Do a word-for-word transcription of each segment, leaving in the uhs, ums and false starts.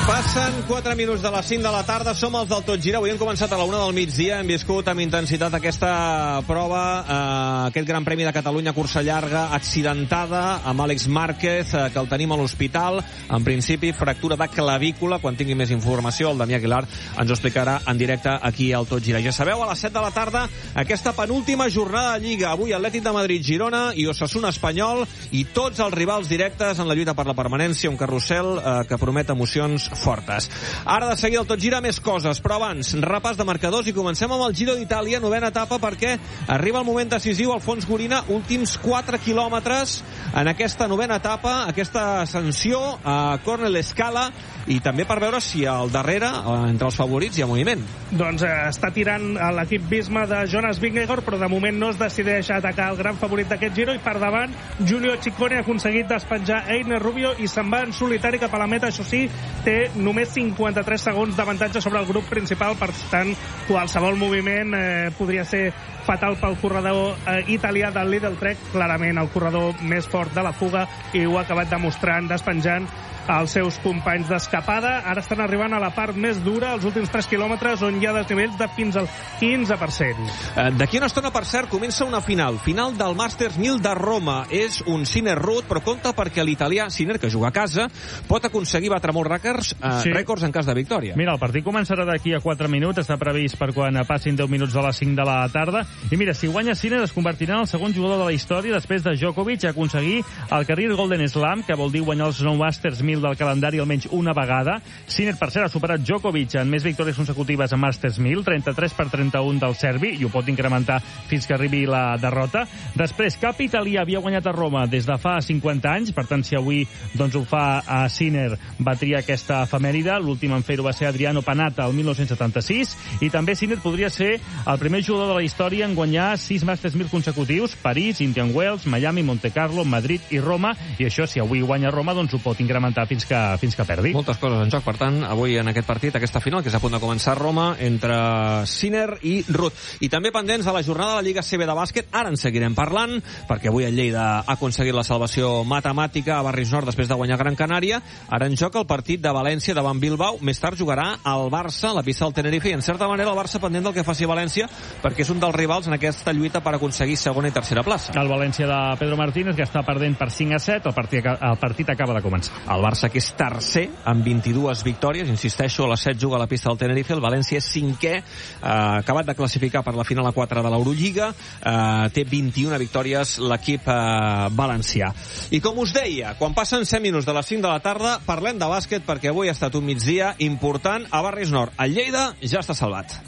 Passen quatre minuts de les cinc de la tarda, som els del Tot Gira. Avui hem començat a la una del migdia, hem viscut amb intensitat aquesta prova, eh, aquest Gran Premi de Catalunya cursa llarga, accidentada, amb Àlex Márquez, eh, que el tenim a l'hospital. En principi, fractura de clavícula. Quan tingui més informació, el Damià Aguilar ens ho explicarà en directe aquí al Tot Gira. Ja sabeu, a les set de la tarda, aquesta penúltima jornada de Lliga. Avui Atlètic de Madrid, Girona i Osasuna Espanyol, i tots els rivals directes en la lluita per la permanència, un carrusel eh, que promet emocions fortes. Ara de seguir el Tot Gira més coses, però abans, repàs de marcadors i comencem amb el Giro d'Itàlia, novena etapa, perquè arriba el moment decisiu. Alfons Gorina, últims quatre quilòmetres en aquesta novena etapa, aquesta ascensió a Cornellescala, i també per veure si al darrere, entre els favorits, hi ha moviment. Doncs eh, està tirant l'equip Visma de Jonas Vingegaard, però de moment no es decideix a atacar el gran favorit d'aquest Giro, i per davant Giulio Ciccone ha aconseguit despenjar Einer Rubio i se'n va en solitari cap a la meta. Això sí, té només cinquanta-tres segons d'avantatge sobre el grup principal, per tant qualsevol moviment eh, podria ser fatal pel corredor eh, italià del Lidl Trek, clarament el corredor més fort de la fuga, i ho ha acabat demostrant despenjant els seus companys d'escapada. Ara estan arribant a la part més dura, els últims tres quilòmetres, on hi ha desnivells de fins al quinze per cent. Eh, D'aquí una estona, per cert, comença una final. Final del Masters mil de Roma. És un Sinner Ruud, però compte perquè l'italià Sinner, que juga a casa, pot aconseguir batre molts rècords, eh, sí. rècords en cas de victòria. Mira, el partit començarà d'aquí a quatre minuts, està previst per quan passin deu minuts de les cinc de la tarda. I mira, si guanya Sinner es convertirà en el segon jugador de la història després de Djokovic a aconseguir el Career Golden Slam, que vol dir guanyar els nou Masters mil del calendari almenys una vegada. Sinner, per cert, ha superat Djokovic en més victòries consecutives a Masters mil, trenta-tres per trenta-un del serbi, i ho pot incrementar fins que arribi la derrota. Després, cap italià havia guanyat a Roma des de fa cinquanta anys, per tant, si avui doncs, ho fa a Sinner, batria aquesta efemèride. L'últim en fer-ho va ser Adriano Panatta el dinou setanta-sis, i també Sinner podria ser el primer jugador de la història en guanyar sis Masters mil consecutius: París, Indian Wells, Miami, Monte Carlo, Madrid i Roma, i això, si avui guanya Roma, doncs ho pot incrementar fins que fins que perdi. Moltes coses en joc, per tant, avui en aquest partit, aquesta final, que és a punt de començar a Roma, entre Sinner i Ruud. I també pendents de la jornada de la Lliga C B de bàsquet, ara en seguirem parlant, perquè avui el Lleida ha aconseguit la salvació matemàtica a Barris Nord després de guanyar Gran Canària. Ara en joc el partit de València davant Bilbao. Més tard jugarà el Barça, la pista del Tenerife, i en certa manera el Barça pendent del que faci València, perquè és un dels rivals en aquesta lluita per aconseguir segona i tercera plaça. El València de Pedro Martínez, que està perdent per cinc a set, el partit, el partit acaba de començar. El Barça, que és tercer amb vint-i-dues victòries, insisteixo, a les set juga a la pista del Tenerife. El València és cinquè, eh, acabat de classificar per la final a quatre de l'Eurolliga, eh, té vint-i-una victòries l'equip eh, valencià. I com us deia, quan passen set minuts de les cinc de la tarda, parlem de bàsquet, perquè avui ha estat un migdia important a Barris Nord. El Lleida ja està salvat.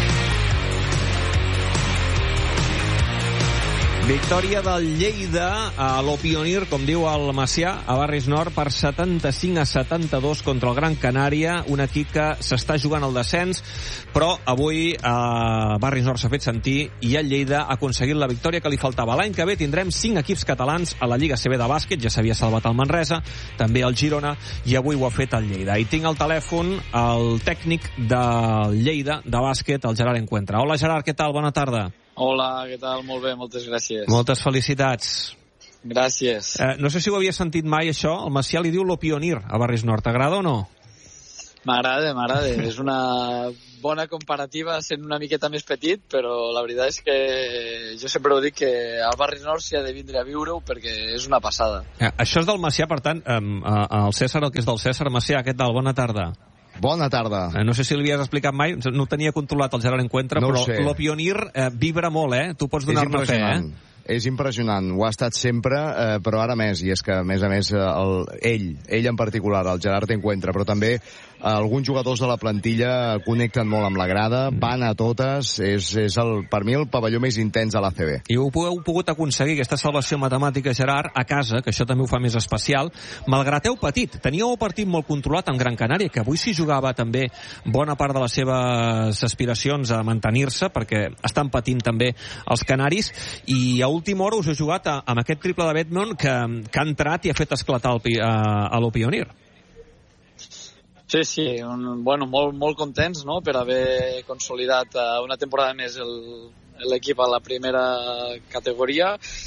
Victòria del Lleida a l'Opionir, com diu el Macià, a Barris Nord, per setanta-cinc a setanta-dos contra el Gran Canària, un equip que s'està jugant al descens, però avui eh, Barris Nord s'ha fet sentir i el Lleida ha aconseguit la victòria que li faltava. L'any que ve tindrem cinc equips catalans a la Lliga C B de bàsquet, ja s'havia salvat el Manresa, també el Girona, i avui ho ha fet el Lleida. I tinc al telèfon el tècnic del Lleida de bàsquet, el Gerard Encuentra. Hola Gerard, què tal? Bona tarda. Hola, què tal? Molt bé, moltes gràcies. Moltes felicitats. Gràcies. Eh, no sé si ho havia sentit mai, això. El Macià li diu l'Opionir a Barris Nord. T'agrada o no? M'agrada, m'agrada. És una bona comparativa sent una miqueta més petit, però la veritat és que jo sempre ho dic que al Barris Nord s'hi ha de vindre a viure-ho perquè és una passada. Eh, això és del Macià, per tant, eh, el César, el que és del César. Macià, què tal? Bona tarda. Bona tarda. Eh, no sé si l'havies explicat mai, no ho tenia controlat el Gerard Encuentra, no però l'Opionir eh, vibra molt, eh? Tu pots donar-ne fe, eh? És impressionant, ho ha estat sempre, eh, però ara més, i és que, a més a més, el, ell, ell en particular, el Gerard Encuentra, però també alguns jugadors de la plantilla connecten molt amb la grada, van a totes, és, és el, per mi el pavelló més intens de l'A C B. I ho heu pogut aconseguir, aquesta salvació matemàtica, Gerard, a casa, que això també ho fa més especial, malgrat heu patit. Teníeu el partit molt controlat amb Gran Canària, que avui s'hi jugava també bona part de les seves aspiracions a mantenir-se, perquè estan patint també els canaris, i a última hora us he jugat a, amb aquest triple de Bedmond que, que ha entrat i ha fet esclatar el, a, a l'Opionir. Sí, sí, un, bueno, molt, molt contents, no?, per haver consolidat una temporada més el, l'equip a la primera categoria,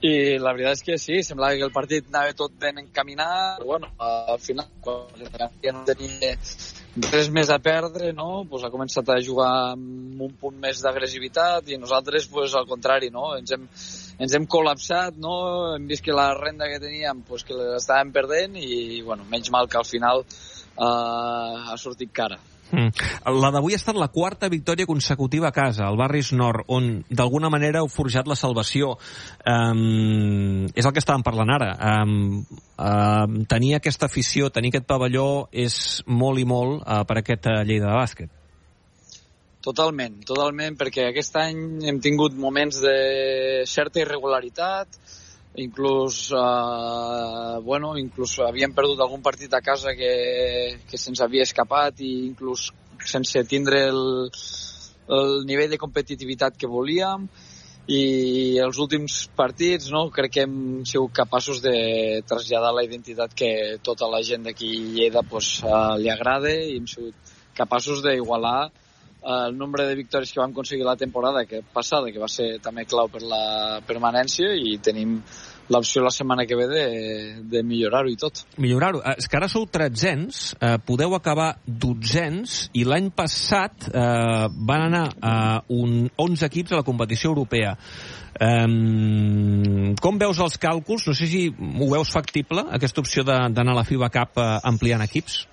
I la veritat és que sí, semblava que el partit anava tot ben encaminat, però bueno, al final, quan ja no tenia res més a perdre, no? Pues ha començat a jugar amb un punt més d'agressivitat i nosaltres, pues, al contrari, no? Ens hem, ens hem col·lapsat, no? Hem vist que la renda que teníem, pues, que l'estàvem perdent i, bueno, menys mal que al final uh, ha sortit cara. Mm. La d'avui ha estat la quarta victòria consecutiva a casa, al Barris Nord, on d'alguna manera heu forjat la salvació. Um, és el que estàvem parlant ara. Um, um, tenir aquesta afició, tenir aquest pavelló és molt i molt uh, per aquest uh, Lleida de bàsquet. Totalment, totalment, perquè aquest any hem tingut moments de certa irregularitat, inclús, eh, bueno, inclús havíem perdut algun partit a casa que, que se'ns havia escapat i inclús sense tindre el, el nivell de competitivitat que volíem, i els últims partits, no, crec que hem sigut capaços de traslladar la identitat que tota la gent d'aquí a Lleida, pues, eh, li agrada, i hem sigut capaços d'igualar el nombre de victòries que vam aconseguir la temporada que passada, que va ser també clau per la permanència, i tenim l'opció la setmana que ve de, de millorar-ho i tot. Millorar-ho. És que ara sou tretzens, eh, podeu acabar dotzens, i l'any passat eh, van anar a un onze equips a la competició europea. Um, com veus els càlculs? No sé si ho veus factible, aquesta opció d'anar a la FIBA Cup eh, ampliant equips?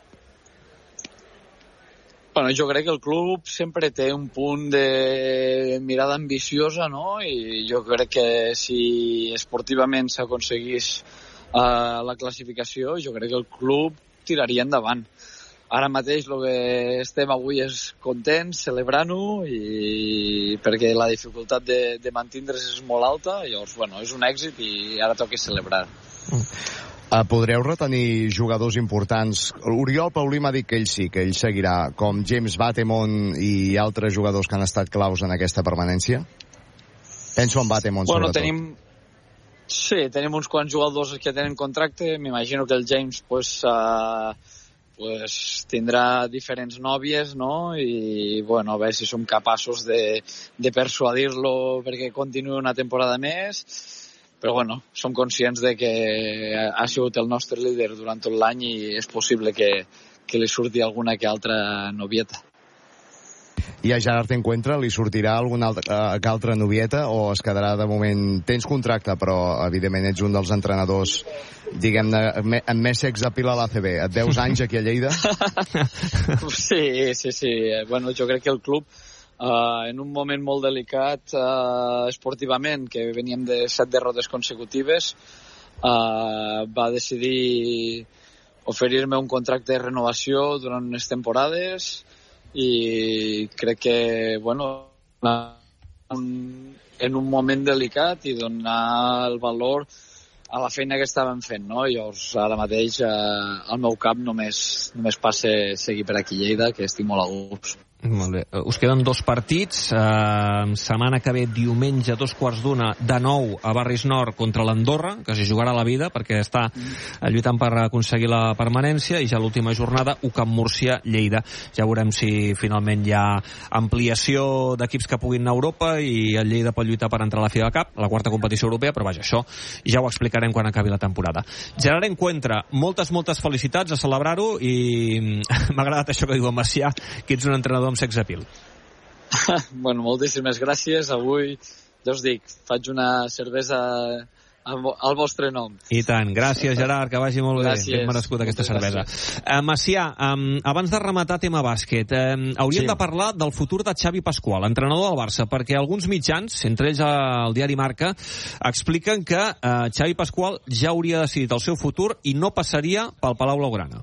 Bueno, jo crec que el club sempre té un punt de mirada ambiciosa, no? I jo crec que si esportivament s'aconseguís uh, la classificació, jo crec que el club tiraria endavant. Ara mateix el que estem avui és contents, celebrant-ho, i perquè la dificultat de, de mantindre's és molt alta, llavors, bueno, és un èxit i ara toca celebrar. Mm. Uh, podreu retenir jugadors importants? Oriol Paulí m'ha dit que ell sí, que ell seguirà, com James Batemon i altres jugadors que han estat claus en aquesta permanència? Penso en Batemon, bueno, sobretot. Tenim... Sí, tenim uns quants jugadors que tenen contracte. M'imagino que el James pues, uh, pues, tindrà diferents nòvies, no? I bueno, a veure si som capaços de, de persuadir-lo perquè continuï una temporada més. Però bueno, som conscients de que ha sigut el nostre líder durant tot l'any i és possible que, que li surti alguna que altra novieta. I a Gerard Encuentra li sortirà alguna altra, uh, altra novieta o es quedarà de moment... Tens contracte, però evidentment ets un dels entrenadors, diguem-ne, amb més sex appeal a l'A C B. Et veus anys aquí a Lleida? Sí, sí, sí. Bueno, jo crec que el club... Uh, en un moment molt delicat uh, esportivament, que veníem de set derrotes consecutives, uh, va decidir oferir-me un contracte de renovació durant unes temporades, i crec que, bueno, un, en un moment delicat i donar el valor a la feina que estàvem fent, no? Llavors, ara mateix, uh, al meu cap només, només passa seguir per aquí a Lleida, que estic molt a gust. Molt bé. Us queden dos partits. Eh, setmana que ve, diumenge, dos quarts d'una, de nou a Barris Nord contra l'Andorra, que s'hi jugarà la vida perquè està lluitant per aconseguir la permanència, i ja l'última jornada, U C A M Múrcia-Lleida. Ja veurem si finalment hi ha ampliació d'equips que puguin anar a Europa i el Lleida pot lluitar per entrar a la FIBA Cup, la quarta competició europea, però vaja, això ja ho explicarem quan acabi la temporada. Gerard Encuentra, moltes, moltes felicitats, a celebrar-ho, i m'ha agradat això que diu en Macià, que ets un entrenador amb sex appeal. Bueno, moltíssimes gràcies. Avui, ja us dic, faig una cervesa al vostre nom. I tant. Gràcies, Gerard, que vagi molt gràcies. bé. Ben merescut aquesta cervesa. Uh, Macià, um, abans de rematar tema bàsquet, um, hauríem sí. de parlar del futur de Xavi Pasqual, entrenador del Barça, perquè alguns mitjans, entre ells el diari Marca, expliquen que uh, Xavi Pasqual ja hauria decidit el seu futur i no passaria pel Palau Blaugrana.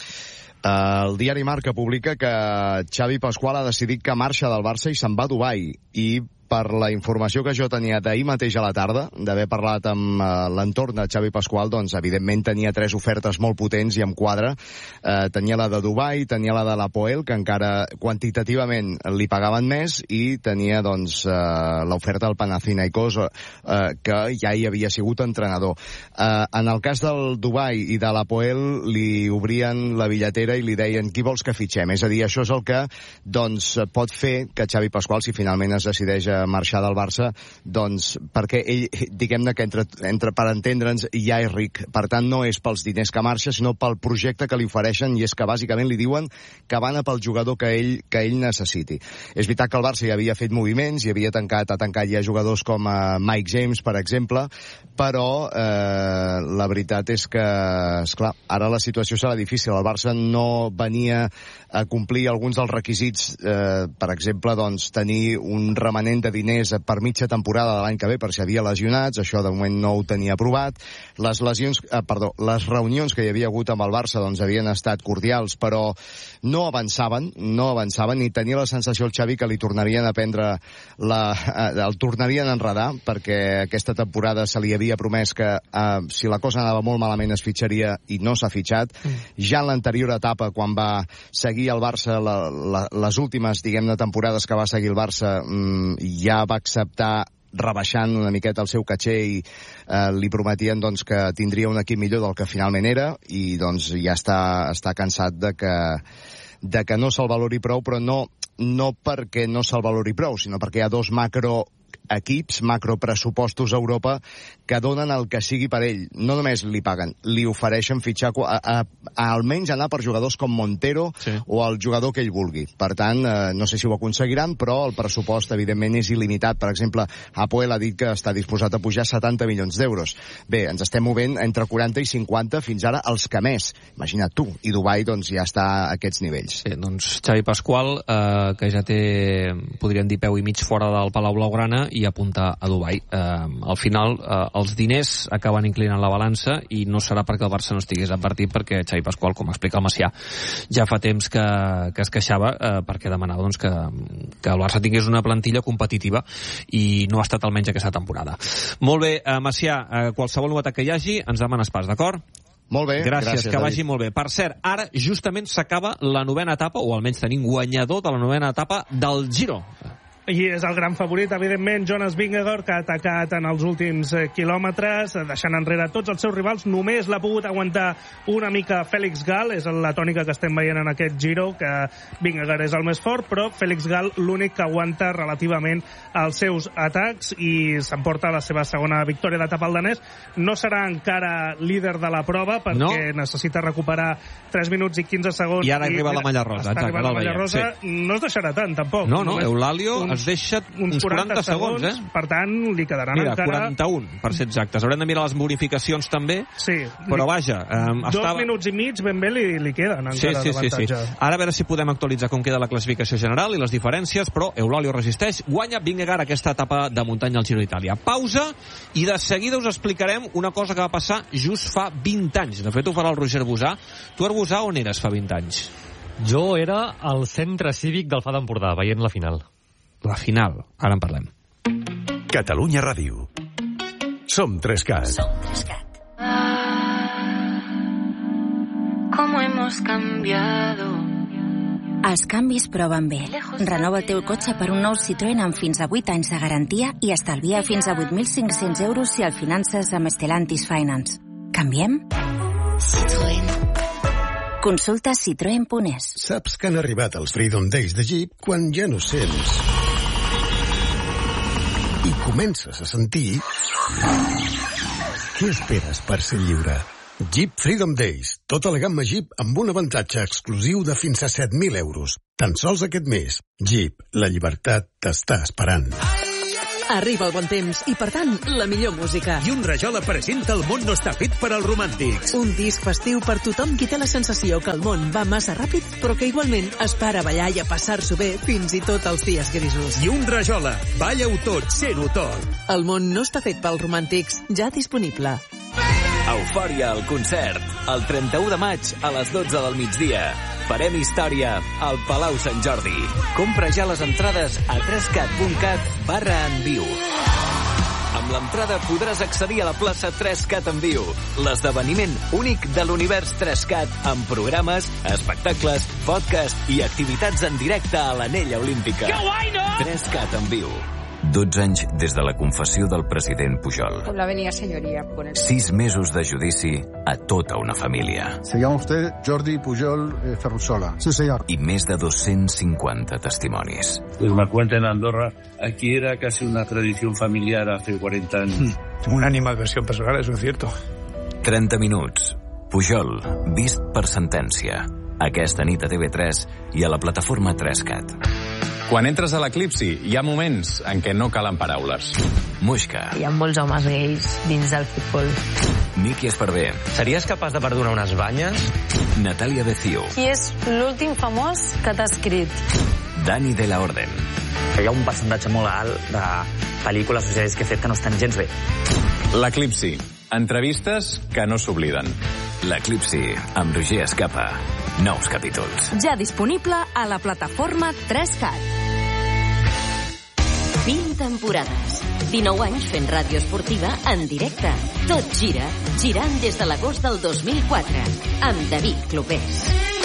El diari Marca publica que Xavi Pasqual ha decidit que marxa del Barça i se'n va a Dubai, i per la informació que jo tenia d'ahir mateix a la tarda, d'haver parlat amb uh, l'entorn de Xavi Pasqual, doncs evidentment tenia tres ofertes molt potents i amb quadre. Uh, tenia la de Dubai, tenia la de l'Apoel, que encara quantitativament li pagaven més, i tenia doncs uh, l'oferta del Panathinaikos, uh, que ja hi havia sigut entrenador. Uh, en el cas del Dubai i de l'Apoel li obrien la billetera i li deien qui vols que fitxem, és a dir, això és el que doncs pot fer que Xavi Pasqual, si finalment es decideix a marxar del Barça, doncs perquè ell, diguem-ne que entre, entre per entendre'ns ja és ric, per tant no és pels diners que marxa, sinó pel projecte que li ofereixen, i és que bàsicament li diuen que van a pel jugador que ell, que ell necessiti. És veritat que el Barça ja havia fet moviments, i havia tancat, ha tancat ja jugadors com uh, Mike James, per exemple, però eh, la veritat és que, esclar, ara la situació serà difícil. El Barça no venia a complir alguns dels requisits, eh, per exemple, doncs, tenir un remanent de diners per mitja temporada de l'any que ve per si havia lesionats, això de moment no ho tenia aprovat. Les lesions, eh, perdó, les reunions que hi havia hagut amb el Barça doncs havien estat cordials, però no avançaven, no avançaven, i tenia la sensació el Xavi que li tornarien a prendre la, eh, el tornarien a enredar, perquè aquesta temporada se li havia promès que eh, si la cosa anava molt malament es fitxaria, i no s'ha fitxat. Mm. Ja en l'anterior etapa, quan va seguir el Barça, la, la, les últimes, diguem-ne, temporades que va seguir el Barça, mm, ja va acceptar rebaixant una miqueta el seu caché, i eh, li prometien doncs, que tindria un equip millor del que finalment era, i doncs ja està, està cansat de que, de que no se'l valori prou, però no, no perquè no se'l valori prou, sinó perquè hi ha dos macro equips, macropressupostos a Europa que donen el que sigui per ell. No només li paguen, li ofereixen fitxar a, a, a almenys anar per jugadors com Montero, sí, o el jugador que ell vulgui. Per tant, eh, no sé si ho aconseguiran, però el pressupost evidentment és il·limitat. Per exemple, Apoel ha dit que està disposat a pujar setanta milions d'euros. Bé, ens estem movent entre quaranta i cinquanta, fins ara els que més. Imagina't tu. I Dubai doncs ja està a aquests nivells. Sí, doncs Xavi Pasqual, eh, que ja té, podríem dir, peu i mig fora del Palau Blaugrana, i apunta a Dubai. Eh, al final, eh, els diners acaben inclinant la balança, i no serà perquè el Barça no estigués advertit, perquè Xavi Pasqual, com explica el Macià, ja fa temps que, que es queixava, eh, perquè demanava doncs, que, que el Barça tingués una plantilla competitiva, i no ha estat almenys aquesta temporada. Molt bé, eh, Macià, eh, qualsevol novetat que hi hagi, ens demanes pas, d'acord? Molt bé, gràcies, gràcies, que vagi molt bé. Per cert, ara justament s'acaba la novena etapa, o almenys tenim guanyador de la novena etapa del Giro. I és el gran favorit, evidentment, Jonas Vingegaard, que ha atacat en els últims eh, quilòmetres, deixant enrere tots els seus rivals. Només l'ha pogut aguantar una mica Félix Gall, és la tònica que estem veient en aquest Giro, que Vingegaard és el més fort, però Félix Gall l'únic que aguanta relativament els seus atacs, i s'emporta la seva segona victòria d'etapa al danès. No serà encara líder de la prova, perquè no, necessita recuperar tres minuts i quinze segons. I ara i, arriba mira, la malla rosa. Està arribant la malla rosa, sí. No es deixarà tant, tampoc. No, no, Eulalio es deixa uns, uns quaranta, quaranta segons, segons, eh? Per tant, li quedaran Mira, encara... quaranta-un, per ser exactes. Haurem de mirar les bonificacions també, sí, però vaja... Eh, dos estava... minuts i mig ben bé li, li queden encara sí, sí, d'avantatge. Sí, sí. Ara a veure si podem actualitzar com queda la classificació general i les diferències, però Eulalio resisteix, guanya Vingegaard aquesta etapa de muntanya al Giro d'Itàlia. Pausa, i de seguida us explicarem una cosa que va passar just fa vint anys. De fet, ho farà el Roger Busà. Tu, Arbusà, on eres fa vint anys? Jo era al centre cívic del F A d'Empordà, veient la final. La final, ara en parlem. Catalunya Ràdio. Som tres-cat. Som tres-cat. Ah, ¿cómo hemos cambiado? Els canvis proven bé. Renova el teu cotxe per un nou Citroën amb fins a vuit anys de garantia i estalvia fins a vuit mil cinc-cents euros si el finances amb Stellantis Finance. Canviem? Citroën. Consulta citroen punt es. Saps que han arribat els Freedom Days de Jeep quan ja no sents i comences a sentir. Què esperes per ser lliure? Jeep Freedom Days. Tota la gamma Jeep amb un avantatge exclusiu de fins a set mil euros. Tan sols aquest mes. Jeep, la llibertat t'està esperant. Arriba el bon temps i, per tant, la millor música. I un Rajola presenta El món no està fet per als romàntics. Un disc festiu per tothom qui té la sensació que el món va massa ràpid, però que igualment es para a ballar i a passar-s'ho bé fins i tot els dies grisos. I un Rajola, balla-ho tot, sent-ho tot. El món no està fet pels romàntics, ja disponible. Eufòria al concert, el trenta-u de maig a les dotze del migdia. Farem història al Palau Sant Jordi. Compra ja les entrades a trescat punt cat barra en viu. Amb l'entrada podràs accedir a la plaça tres-cat en viu, l'esdeveniment únic de l'univers tres-cat, amb programes, espectacles, podcast i activitats en directe a l'Anella Olímpica. Que guai, no? tres-cat en viu. dotze anys des de la confessió del president Pujol. Con la venia senyoria. Con el... Sis mesos de judici a tota una família. Se llama usted Jordi Pujol eh, Ferrusola. Sí, señor. I més de dos-cents cinquanta testimonis. Pues me cuenta en Andorra, aquí era casi una tradición familiar hace cuarenta años. Una animadversión personal, eso es cierto. trenta minuts. Pujol, vist per sentència. Aquesta nit a T V tres i a la plataforma tres cat. Quan entres a l'Eclipsi, hi ha moments en què no calen paraules. Muixca. Hi ha molts homes gais dins del futbol. Miki Esparvé. Series capaç de perdonar unes banyes? Natàlia Becio. Qui és l'últim famós que t'ha escrit? Dani de la Orden. Hi ha un percentatge molt alt de pel·lícules o sèries que he fet que no estan gens bé. L'Eclipsi. Entrevistes que no s'obliden. L'Eclipsi, amb Roger Escapa. Nous capítols. Ja disponible a la plataforma tres cat. vint temporades. dinou anys fent ràdio esportiva en directe. Tot gira, girant des de l'agost del dos mil quatre. Amb David Clopés.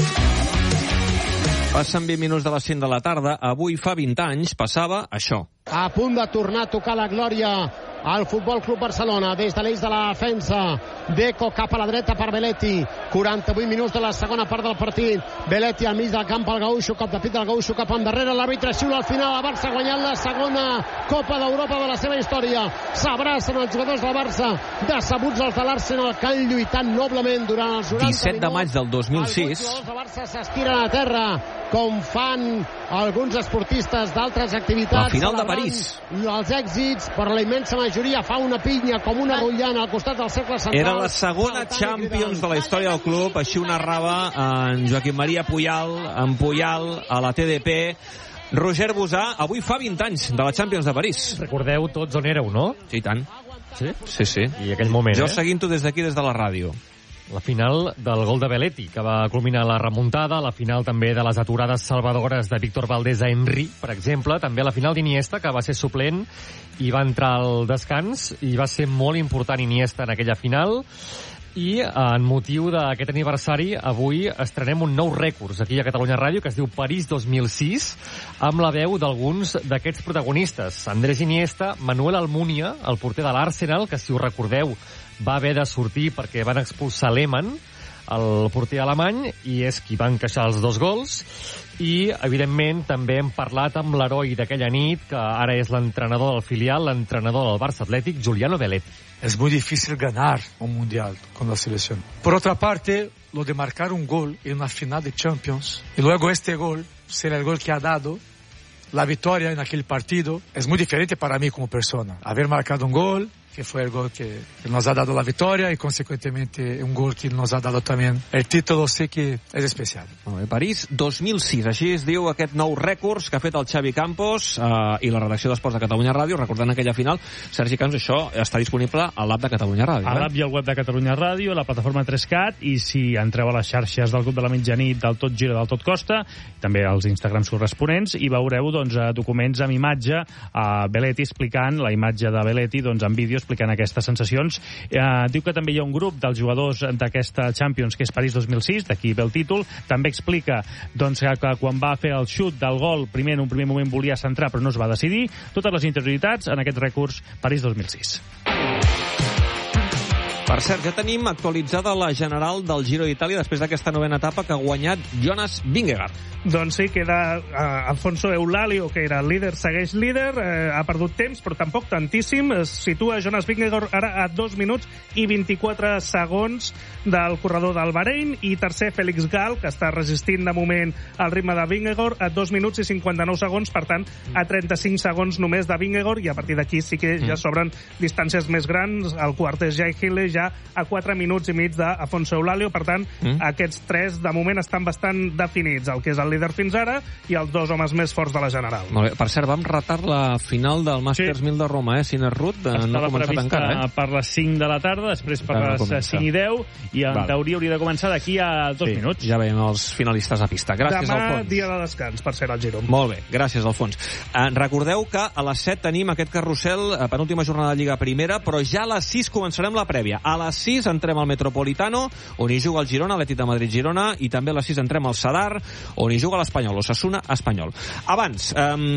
Passen vint minuts de les cinc de la tarda. Avui fa vint anys passava això. A punt de tornar a tocar la glòria al Futbol Club Barcelona des de l'eix de la defensa. Deco cap a la dreta per Belletti. quaranta-vuit minuts de la segona part del partit. Belletti al mig del camp al Gaúxo, cop de pit del Gaúxo cap endarrere. L'àrbitre xiula al final. El Barça ha guanyat la segona Copa d'Europa de la seva història. S'abracen els jugadors del Barça, decebuts els de l'Arsenal, que han lluitat noblement durant els noranta disset de maig del dos mil sis. Els del Barça s'estiren a terra, com fan alguns esportistes d'altres activitats. La final de París. Els èxits, per la immensa majoria, fa una pinya com una rotllana al costat del cercle central. Era la segona Champions de la història del club, així ho narrava en Joaquim Maria Puyal, en Puyal, a la T D P. Roger Busà, avui fa vint anys de la Champions de París. Recordeu tots on éreu, no? Sí, i tant. Sí? Sí, sí. I aquell moment, jo eh? seguint-ho des d'aquí, des de la ràdio. La final del gol de Belletti, que va culminar la remuntada, la final també de les aturades salvadores de Víctor Valdés a Henry, per exemple, també la final d'Iniesta, que va ser suplent i va entrar al descans, i va ser molt important Iniesta en aquella final. I en motiu d'aquest aniversari, avui estrenem un nou rècord aquí a Catalunya Ràdio, que es diu París dos mil sis, amb la veu d'alguns d'aquests protagonistes. Andrés Iniesta, Manuel Almunia, el porter de l'Arsenal, que si us recordeu va haver de sortir perquè van expulsar Lehmann, el porter alemany, i és qui va encaixar els dos gols. I, evidentment, també hem parlat amb l'heroi d'aquella nit, que ara és l'entrenador del filial, l'entrenador del Barça Atlètic, Giuliano Belletti. Es muy difícil ganar un mundial con la selección. Por otra parte, lo de marcar un gol en una final de Champions, y luego este gol será el gol que ha dado la victoria en aquel partido, es muy diferente para mí como persona. Haber marcado un gol, que fue el gol que nos ha dado la victoria y consecuentemente un gol que nos ha dado también el título, sí que és especial. Molt bé, París dos mil sis, així es diu aquest nou rècords que ha fet el Xavi Campos eh, i la redacció d'Esports de Catalunya Ràdio, recordant aquella final. Sergi Camps, això està disponible a l'app de Catalunya Ràdio. A l'app i al web de Catalunya Ràdio, a la plataforma tres cat, i si entreu a les xarxes del Club de la Mitjanit, del Tot Gira, del Tot Costa, també als Instagrams corresponents, i veureu doncs, documents amb imatge a Belletti explicant, la imatge de Belletti doncs, en vídeo explicant aquestes sensacions. Eh, diu que també hi ha un grup dels jugadors d'aquesta Champions, que és París dos mil sis, d'aquí ve el títol. També explica doncs, que, que quan va fer el xut del gol, primer en un primer moment volia centrar, però no es va decidir. Totes les interioritats en aquest rècords París dos mil sis. Per cert, ja tenim actualitzada la general del Giro d'Itàlia després d'aquesta novena etapa que ha guanyat Jonas Vingegaard. Doncs sí, queda uh, Alfonso Eulalio, que era el líder, segueix líder, uh, ha perdut temps, però tampoc tantíssim. Es situa Jonas Vingegaard ara a dos minuts i vint-i-quatre segons del corredor del Bahrein, i tercer Félix Gall, que està resistint de moment al ritme de Vingegaard, a dos minuts i cinquanta-nou segons, per tant, a trenta-cinc segons només de Vingegaard, i a partir d'aquí sí que ja s'obren distàncies més grans. El quart és Jai Hille, ja a quatre minuts i mig d'Afonso Eulalio. Per tant, mm. aquests tres de moment estan bastant definits, el que és el líder fins ara i els dos homes més forts de la general. Molt bé. Per cert, vam retar la final del Masters sí. mil de Roma, eh? Sinner Ruth, no ha començat encara, eh? per les cinc de la tarda, després per ja les no cinc i deu, i en Val. teoria hauria de començar d'aquí a dos sí, minuts. Ja veiem els finalistes a pista. Gràcies, Demà, Alfons. Demà, dia de descans, per ser al Giro. Molt bé, gràcies, Alfons. Eh, recordeu que a les set tenim aquest carrusel, a penúltima jornada de Lliga Primera, però ja a les sis començarem la prèvia. A les sis entrem al Metropolitano, on hi juga el Girona, l'Atlètic de Madrid-Girona, i també a les sis entrem al Sadar, on hi juga l'Espanyol, Osasuna-Espanyol. Abans,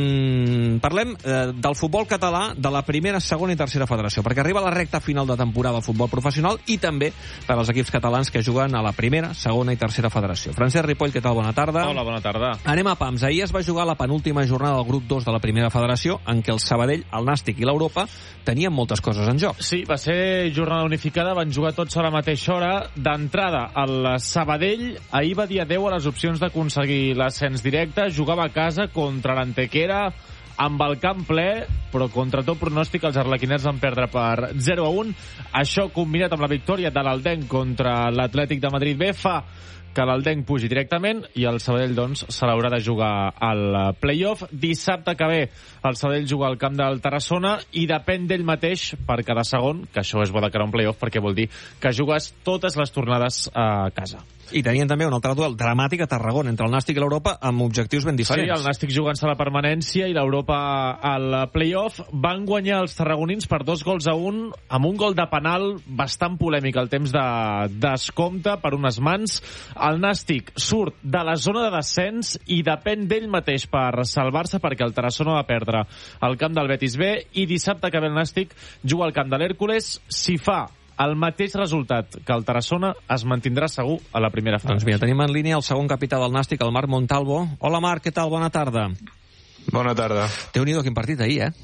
eh, parlem eh, del futbol català, de la primera, segona i tercera federació, perquè arriba la recta final de temporada al futbol professional i també per als equips catalans que juguen a la primera, segona i tercera federació. Francesc Ripoll, què tal? Bona tarda. Hola, bona tarda. Anem a pams. Ahir es va jugar la penúltima jornada del grup dos de la primera federació, en què el Sabadell, el Nàstic i l'Europa tenien moltes coses en joc. Sí, va ser jornada unificada, van jugar tots a la mateixa hora. D'entrada, el Sabadell ahir va dir adeu a les opcions d'aconseguir l'ascens directe, jugava a casa contra l'Antequera, amb el camp ple, però contra tot pronòstic els arlequiners van perdre per zero a un. Això, combinat amb la victòria de l'Aldenc contra l'Atlètic de Madrid B, fa que l'Aldenc pugi directament i el Sabadell, doncs, se l'haurà de jugar al play-off. Dissabte que ve el Sabadell juga al camp del Tarassona i depèn d'ell mateix per cada segon, que això és bo de cara a un play-off perquè vol dir que jugues totes les tornades a casa. I tenien també un altre duel dramàtic a Tarragona entre el Nàstic i l'Europa amb objectius ben diferents. Sí, el Nàstic jugant-se a la permanència i l'Europa al play-off. Van guanyar els tarragonins per dos gols a un, amb un gol de penal bastant polèmic al temps de descompte per unes mans. El Nàstic surt de la zona de descens i depèn d'ell mateix per salvar-se, perquè el Tarassona va perdre al camp del Betis B i dissabte que ve el Nàstic juga al camp de l'Hèrcules. Si fa el mateix resultat que el Tarassona, es mantindrà segur a la primera fase. Doncs mira, tenim en línia el segon capità del Nàstic, el Marc Montalvo. Hola Marc, què tal? Bona tarda. Bona tarda. Déu-n'hi-do, quin partit ahir, eh?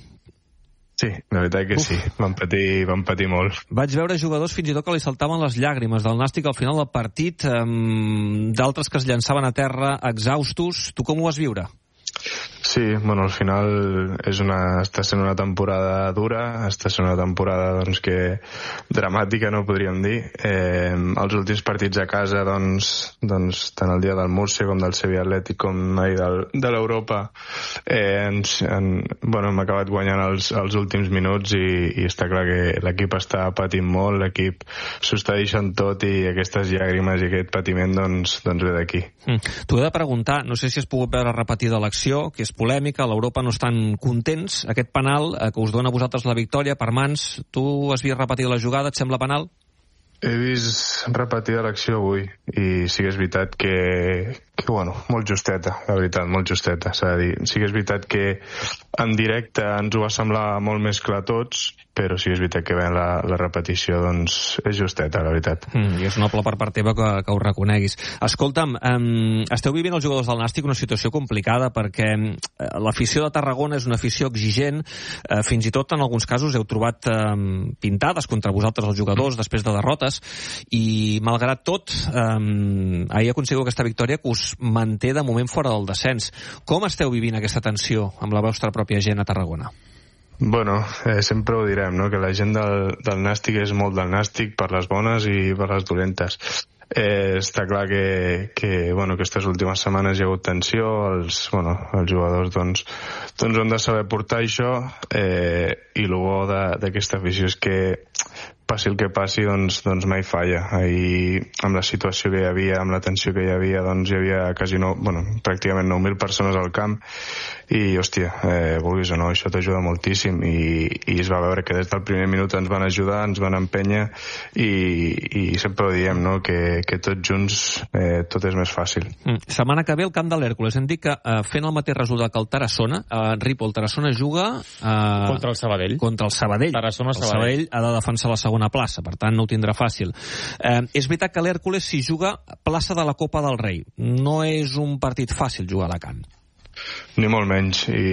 Sí, la veritat que Uf. sí, vam patir, vam patir molt. Vaig veure jugadors fins i tot que li saltaven les llàgrimes del Nàstic al final del partit, um, d'altres que es llançaven a terra exhaustos. Tu com ho vas viure? Sí, bueno, al final és una, està sent una temporada dura, està sent una temporada doncs, que dramàtica, no podríem dir. Eh, els últims partits a casa, doncs, doncs, tant el dia del Múrcia com del Sevilla Atlètic com ahir del, de l'Europa, eh, ens, en, bueno, hem acabat guanyant els, els últims minuts i, i està clar que l'equip està patint molt, l'equip s'ho està deixant tot i aquestes llàgrimes i aquest patiment doncs, doncs ve d'aquí. Mm. T'ho he de preguntar, no sé si has pogut veure repetida l'acció, que és polèmica, a l'Europa no estan contents. Aquest penal eh, que us dona a vosaltres la victòria per mans, tu has vist repetir la jugada, et sembla penal? He vist repetida l'acció avui i sí que és veritat que, que bueno, molt justeta, la veritat, molt justeta, s'ha de dir. Sí que és veritat que en directe ens ho va semblar molt més clar a tots, però sí que és veritat que veient la, la repetició, doncs és justeta, la veritat. Mm, I és noble per part teva que, que ho reconeguis. Escolta'm, um, esteu vivint els jugadors del Nàstic una situació complicada perquè uh, l'afició de Tarragona és una afició exigent, uh, fins i tot en alguns casos heu trobat um, pintades contra vosaltres els jugadors mm. després de derrotes, i malgrat tot um, ahir aconseguiu aquesta victòria que us manté de moment fora del descens. Com esteu vivint aquesta tensió amb la vostra pròpia gent a Tarragona? Bueno, eh, sempre ho direm, no? Que la gent del, del Nàstic és molt del Nàstic per les bones i per les dolentes. Eh, està clar que, que bueno, aquestes últimes setmanes hi ha hagut tensió, els, bueno, els jugadors doncs, doncs han de saber portar això, eh, i el bo d'aquesta afició és que passi el que passi, doncs, doncs mai falla. Ahir, amb la situació que hi havia, amb la tensió que hi havia, doncs hi havia quasi no, bueno, pràcticament nou mil persones al camp i, hòstia, eh, vulguis o no, això t'ajuda moltíssim i, i es va veure que des del primer minut ens van ajudar, ens van empènyer i, i sempre ho diem, no?, que, que tots junts eh, tot és més fàcil. Mm. Setmana que ve el camp de l'Hèrcules. Hem dit que eh, fent el mateix resultat que el Tarassona, eh, Ripoll, el Tarassona juga eh, contra el Sabadell. Contra el Sabadell. Tarassona, el Sabadell ha de defensar la segona plaça, per tant no ho tindrà fàcil. Eh, és veritat que l'Hèrcules s'hi juga plaça de la Copa del Rei. No és un partit fàcil jugar a Alacant. Ni molt menys, i,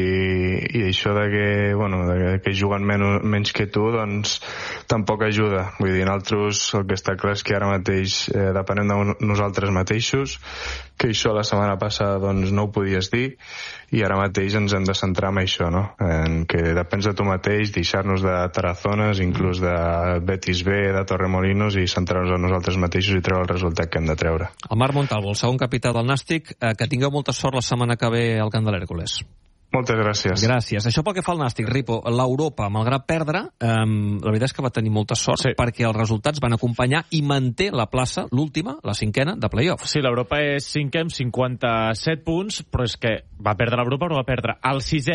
i això de que, bueno, de que juguen menys, menys que tu, doncs tampoc ajuda. Vull dir, nosaltres el que està clar és que ara mateix eh, depenem de nosaltres mateixos, que això la setmana passada doncs no ho podies dir, i ara mateix ens hem de centrar en això, no? En que depens de tu mateix, deixar-nos de Tarazones, inclús de Betis B, de Torremolinos, i centrar-nos en nosaltres mateixos i treure el resultat que hem de treure. El Marc Montalvo, el segon capità del Nàstic, eh, que tingueu molta sort la setmana que ve al camp de l'Hèrcules. Moltes gràcies. Gràcies. Això pel que fa al Nàstic, Ripo. L'Europa, malgrat perdre, eh, la veritat és que va tenir molta sort, sí, perquè els resultats van acompanyar i manté la plaça, l'última, la cinquena, de play-off. Sí, l'Europa és cinquè amb cinquanta-set punts, però és que va perdre l'Europa, però va perdre el sisè,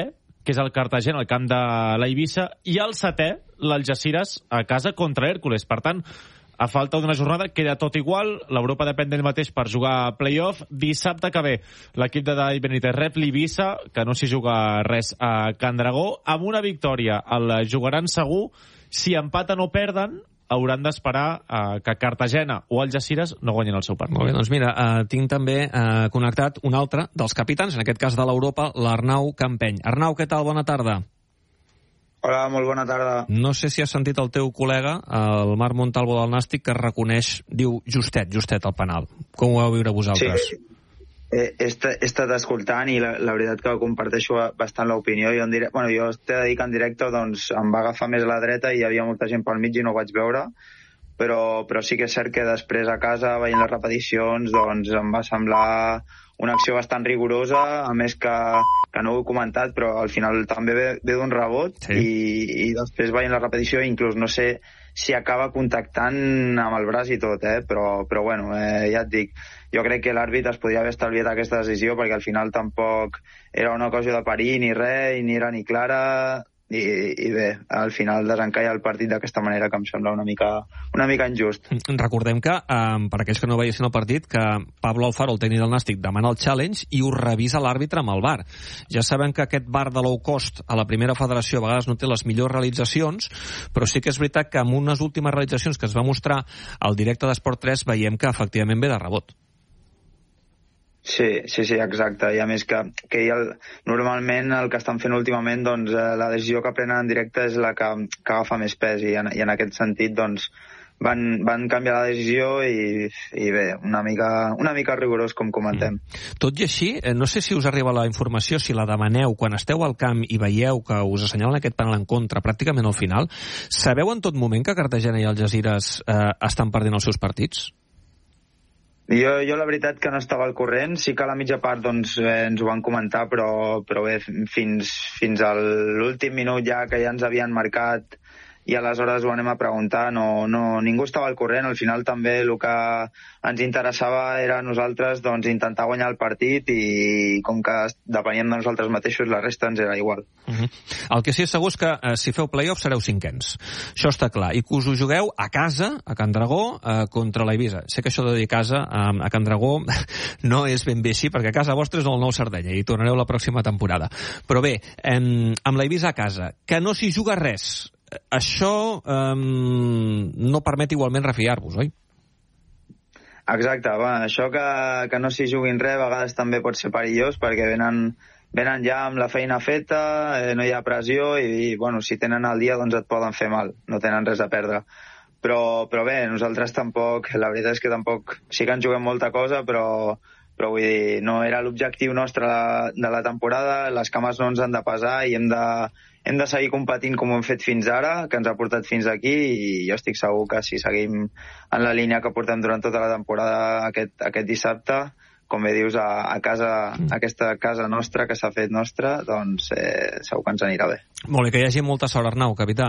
que és el Cartagena, al camp de l'Eivissa, i el setè, l'Algeciras, a casa contra Hèrcules. Per tant, a falta d'una jornada, queda tot igual. L'Europa depèn d'ell mateix per jugar a play-off. Dissabte que ve, l'equip de David Benítez rep l'Eivissa, que no s'hi juga res a Can Dragó. Amb una victòria el jugaran segur. Si empaten o perden, hauran d'esperar eh, que Cartagena o Algeciras no guanyin el seu partit. Molt bé, doncs mira, eh, tinc també eh, connectat un altre dels capitans, en aquest cas de l'Europa, l'Arnau Campeny. Arnau, què tal? Bona tarda. Hola, molt bona tarda. No sé si has sentit el teu col·lega, el Marc Montalvo del Nàstic, que reconeix, diu justet, justet el penal. Com ho vau viure vosaltres? Sí. He, he estat escoltant i la, la veritat que comparteixo bastant l'opinió. Jo, direct, bueno, jo t'he de dir que en directe doncs, em va agafar més a la dreta i hi havia molta gent pel mig i no ho vaig veure, però, però sí que és cert que després a casa, veient les repeticions, doncs em va semblar una acció bastant rigorosa, a més que, que no ho he comentat, però al final també ve, ve d'un rebot, sí. i, i després veient la repetició, inclús no sé si acaba contactant amb el braç i tot, eh? però, però bueno, eh, ja et dic, jo crec que l'àrbit es podria haver estalviat aquesta decisió perquè al final tampoc era una cosa de perill ni res, ni era ni clara, i, i bé, al final desencalla el partit d'aquesta manera que em sembla una mica, una mica injust. Recordem que, eh, per aquells que no veiessin el partit, que Pablo Alfaro, el tècnic del Nàstic, demana el challenge i ho revisa l'àrbitre amb el V A R. Ja sabem que aquest V A R de low cost a la primera federació a vegades no té les millors realitzacions, però sí que és veritat que amb unes últimes realitzacions que es va mostrar al directe d'Esport tres veiem que efectivament ve de rebot. Sí, sí, sí, exacte. I a més que, que el, normalment el que estan fent últimament, doncs eh, la decisió que prenen en directe és la que, que agafa més pes i en, i en aquest sentit doncs van, van canviar la decisió i, i bé, una mica, una mica rigorós com comentem. Mm. Tot i així, eh, no sé si us arriba la informació, si la demaneu quan esteu al camp i veieu que us assenyalen aquest penal en contra pràcticament al final, sabeu en tot moment que Cartagena i Algeciras eh, estan perdent els seus partits? Jo, jo la veritat que no estava al corrent, sí que a la mitja part doncs, eh, ens ho van comentar, però, però bé, fins, fins a l'últim minut ja que ja ens havien marcat i aleshores ho anem a preguntar, no, no, ningú estava al corrent. Al final també el que ens interessava era nosaltres doncs, intentar guanyar el partit i com que depeníem de nosaltres mateixos, la resta ens era igual. Uh-huh. El que sí és segur és que eh, si feu play-off sereu cinquens. Això està clar. I que us ho jugueu a casa, a Can Dragó, eh, contra l'Eivissa. Sé que això de dir casa eh, a Can Dragó no és ben bé així, perquè a casa vostra és el Nou Sardenya i tornareu la pròxima temporada. Però bé, eh, amb l'Eivissa a casa, que no s'hi juga res, això eh, no permet igualment refiar-vos, oi? Exacte, va, això que, que no s'hi juguin res a vegades també pot ser perillós perquè venen, venen ja amb la feina feta, eh, no hi ha pressió i, i bueno, si tenen el dia doncs et poden fer mal, no tenen res a perdre. Però, però bé, nosaltres tampoc, la veritat és que tampoc, sí que ens juguem molta cosa, però, però vull dir, no era l'objectiu nostre de la temporada, les cames no ens han de pesar i hem de, hem de seguir competint com ho hem fet fins ara, que ens ha portat fins aquí, i jo estic segur que si seguim en la línia que portem durant tota la temporada aquest, aquest dissabte, com bé dius, a, a casa, a aquesta casa nostra que s'ha fet nostra, doncs eh, segur que ens anirà bé. Molt bé, que hi hagi molta sort, Arnau, capità.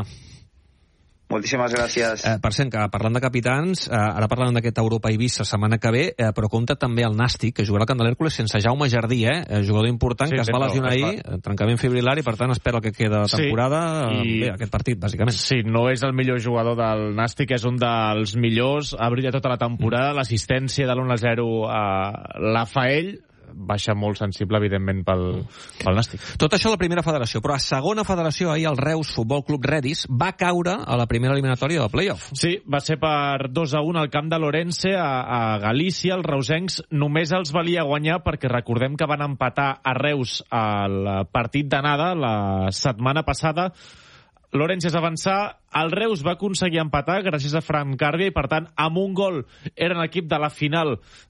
Moltíssimes gràcies. Eh, per cert, que parlant de capitans, eh, ara parlant d'aquest Europa-Eivissa setmana que ve, eh, però compta també el Nàstic, que jugarà al Camp de l'Hèrcules sense Jaume Jardí, eh? jugador important, sí, que es va lesionar ahir, trencament fibrilar, i per tant espera el que queda de temporada, sí, i... bé, aquest partit, bàsicament. Sí, no és el millor jugador del Nàstic, és un dels millors, ha brillat tota la temporada, mm. l'assistència de l'u a zero eh, la fa ell, baixa molt sensible, evidentment, pel, pel Nàstic. Tot això a la primera federació, però a segona federació, ahir el Reus Futbol Club Redis va caure a la primera eliminatòria del play-off. Sí, va ser per dos a un al camp de l'Orense a, a Galícia. Els reusencs només els valia guanyar perquè recordem que van empatar a Reus al partit d'anada la setmana passada. L'Orense és avançar, el Reus va aconseguir empatar gràcies a Fran Càrbia i per tant amb un gol eren l'equip de la final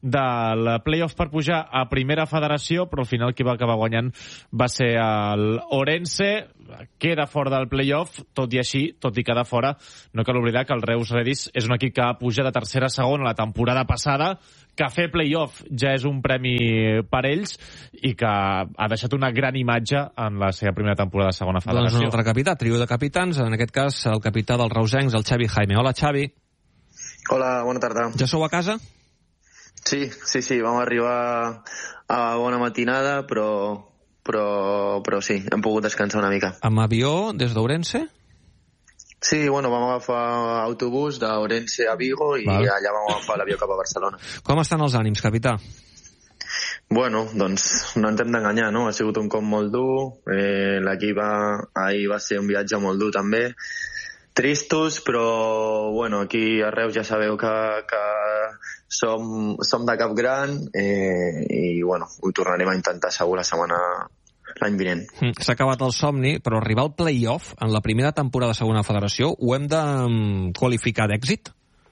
del play-off per pujar a primera federació, però al final qui va acabar guanyant va ser l'Orense, queda fora del play-off, tot i així, tot i quedar fora, no cal oblidar que el Reus Redis és un equip que ha pujat de tercera a segona la temporada passada, que fer play-off ja és un premi per ells i que ha deixat una gran imatge en la seva primera temporada de segona federació. Doncs un altre capità, trio de capitans, en aquest cas el capità dels reusencs, el Xavi Jaime. Hola, Xavi. Hola, bona tarda. Ja sou a casa? Sí, sí, sí, vam arribar a bona matinada, però, però, però sí, hem pogut descansar una mica. Amb avió des d'Ourense? Sí, bueno, vam agafar autobús d'Ourense a Vigo i Val. allà vam agafar l'avió cap a Barcelona. Com estan els ànims, capità? Bueno, doncs no ens hem d'enganyar, no? Ha sigut un cop molt dur, eh, l'equip ahir va ser un viatge molt dur també, tristos, però bueno, aquí a Reus ja sabeu que, que som, som de cap gran eh, i bueno, ho tornarem a intentar segur la setmana l'any vinent. S'ha acabat el somni, però arribar al play-off en la primera temporada de segona federació ho hem de um, qualificar d'èxit?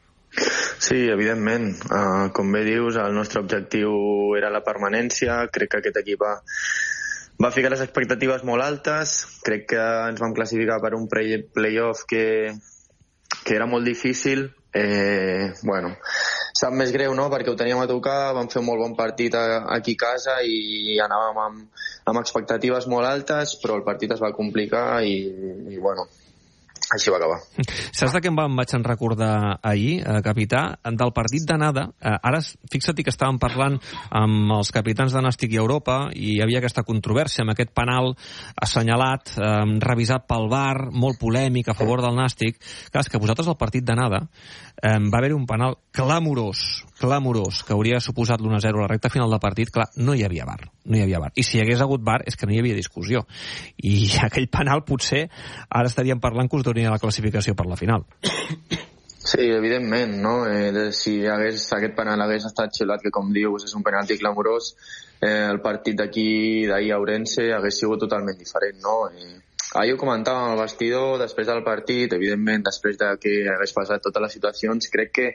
Sí, evidentment. Uh, com bé dius, el nostre objectiu era la permanència. Crec que aquest equip va, va ficar les expectatives molt altes. Crec que ens vam classificar per un play-off que, que era molt difícil. Eh, bueno, sap més greu, no?, perquè ho teníem a tocar, vam fer un molt bon partit a, aquí a casa i anàvem amb, amb expectatives molt altes, però el partit es va complicar i, i bueno, així va acabar. Saps de què em vaig recordar ahir, eh, capità? Del partit d'anada. Eh, ara, fixa't que estàvem parlant amb els capitans de Nàstic i Europa i hi havia aquesta controvèrsia amb aquest penal assenyalat, eh, revisat pel V A R, molt polèmic a favor del Nàstic. Clar, és que vosaltres al partit d'anada eh, va haver-hi un penal clamorós, clamorós, que hauria suposat l'u a zero a la recta final del partit. Clar, no hi havia V A R, no hi havia V A R. I si hi hagués hagut V A R és que no hi havia discussió. I aquell penal potser ara estaríem parlant que us donaria la classificació per la final. Sí, evidentment, no? Eh, si hagués, aquest penal hagués estat xiulat, que com dius és un penalti clamorós, eh, el partit d'aquí d'ahir a Ourense hagués sigut totalment diferent, no? Eh, ahir ho comentàvem al vestidor, després del partit, evidentment, després de que hagués passat totes les situacions, crec que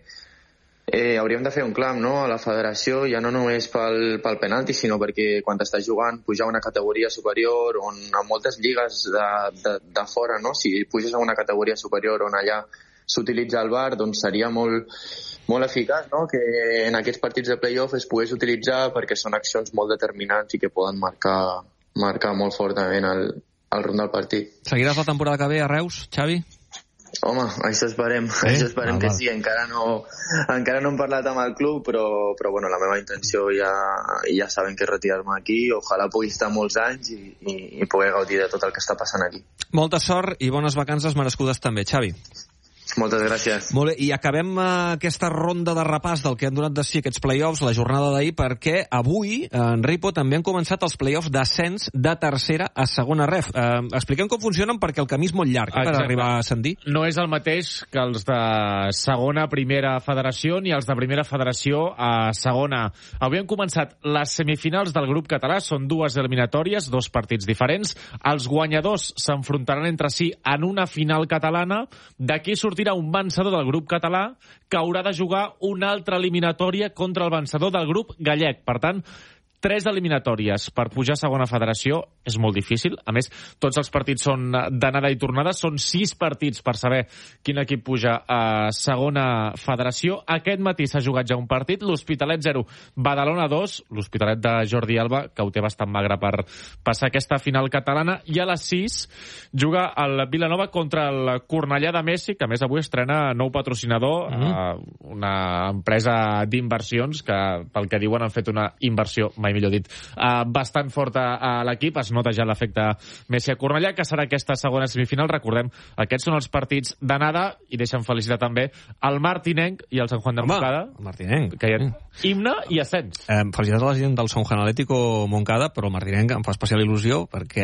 eh, hauríem de fer un clam, no?, a la federació, ja no només pel, pel penalti, sinó perquè quan estàs jugant pujar a una categoria superior, on a moltes lligues de, de, de fora, no?, si puges a una categoria superior on allà s'utilitza el V A R, doncs seria molt, molt eficaç, no?, que en aquests partits de play-off es pogués utilitzar perquè són accions molt determinants i que poden marcar, marcar molt fortament el, el rumb del partit. Seguiràs la temporada que ve a Reus, Xavi? Home, això esperem, sí? això esperem ah, que sí. Encara no, encara no hem parlat amb el club, però, però bueno, la meva intenció ja, ja saben que és retirar-me aquí. Ojalà pugui estar molts anys i, i, i poder gaudir de tot el que està passant aquí. Molta sort i bones vacances merescudes també, Xavi. Moltes gràcies. Molt bé, i acabem uh, aquesta ronda de repàs del que han donat de si aquests play-offs, la jornada d'ahir, perquè avui, uh, en Ripo, també han començat els play-offs d'ascens de tercera a segona ref. Uh, expliquem com funcionen perquè el camí és molt llarg eh, per arribar a ascendir. No és el mateix que els de segona a primera federació ni els de primera federació a segona. Avui han començat les semifinals del grup català, són dues eliminatòries, dos partits diferents. Els guanyadors s'enfrontaran entre si en una final catalana. D'aquí sortirà un vencedor del grup català que haurà de jugar una altra eliminatòria contra el vencedor del grup gallec. Per tant, tres eliminatòries per pujar a segona federació és molt difícil. A més, tots els partits són d'anada i tornada. Són sis partits per saber quin equip puja a segona federació. Aquest matí s'ha jugat ja un partit. L'Hospitalet zero, Badalona dos. L'Hospitalet de Jordi Alba, que ho té bastant magre per passar aquesta final catalana. I a les sis juga el Vilanova contra el Cornellà de Messi, que a més avui estrena nou patrocinador, mm. eh, una empresa d'inversions que, pel que diuen, han fet una inversió, mai millor dit, uh, bastant forta a l'equip. Es nota ja l'efecte Messi a Cornellà, que serà aquesta segona semifinal. Recordem, aquests són els partits d'anada i deixen felicitar també el Martinenc i el Sant Juan de Moncada. El Martinenc. Que hi ha himne i ascens. Eh, felicitats a la gent del Sant Juan Atlético Moncada, però el Martinenc em fa especial il·lusió perquè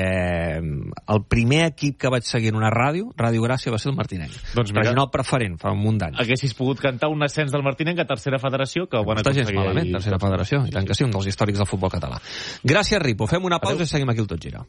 el primer equip que vaig seguir en una ràdio, Ràdio Gràcia, va ser el Martinenc. Doncs mira, regional preferent, fa un munt d'anys. Haguessis pogut cantar un ascens del Martinenc a tercera federació, que ho van aconseguir. Està gens malament, tercera federació. I tant que sí, un dels històrics del futbol català. Gràcies, Ripo. Fem una pausa Adeu. I seguim aquí el Tot Gira.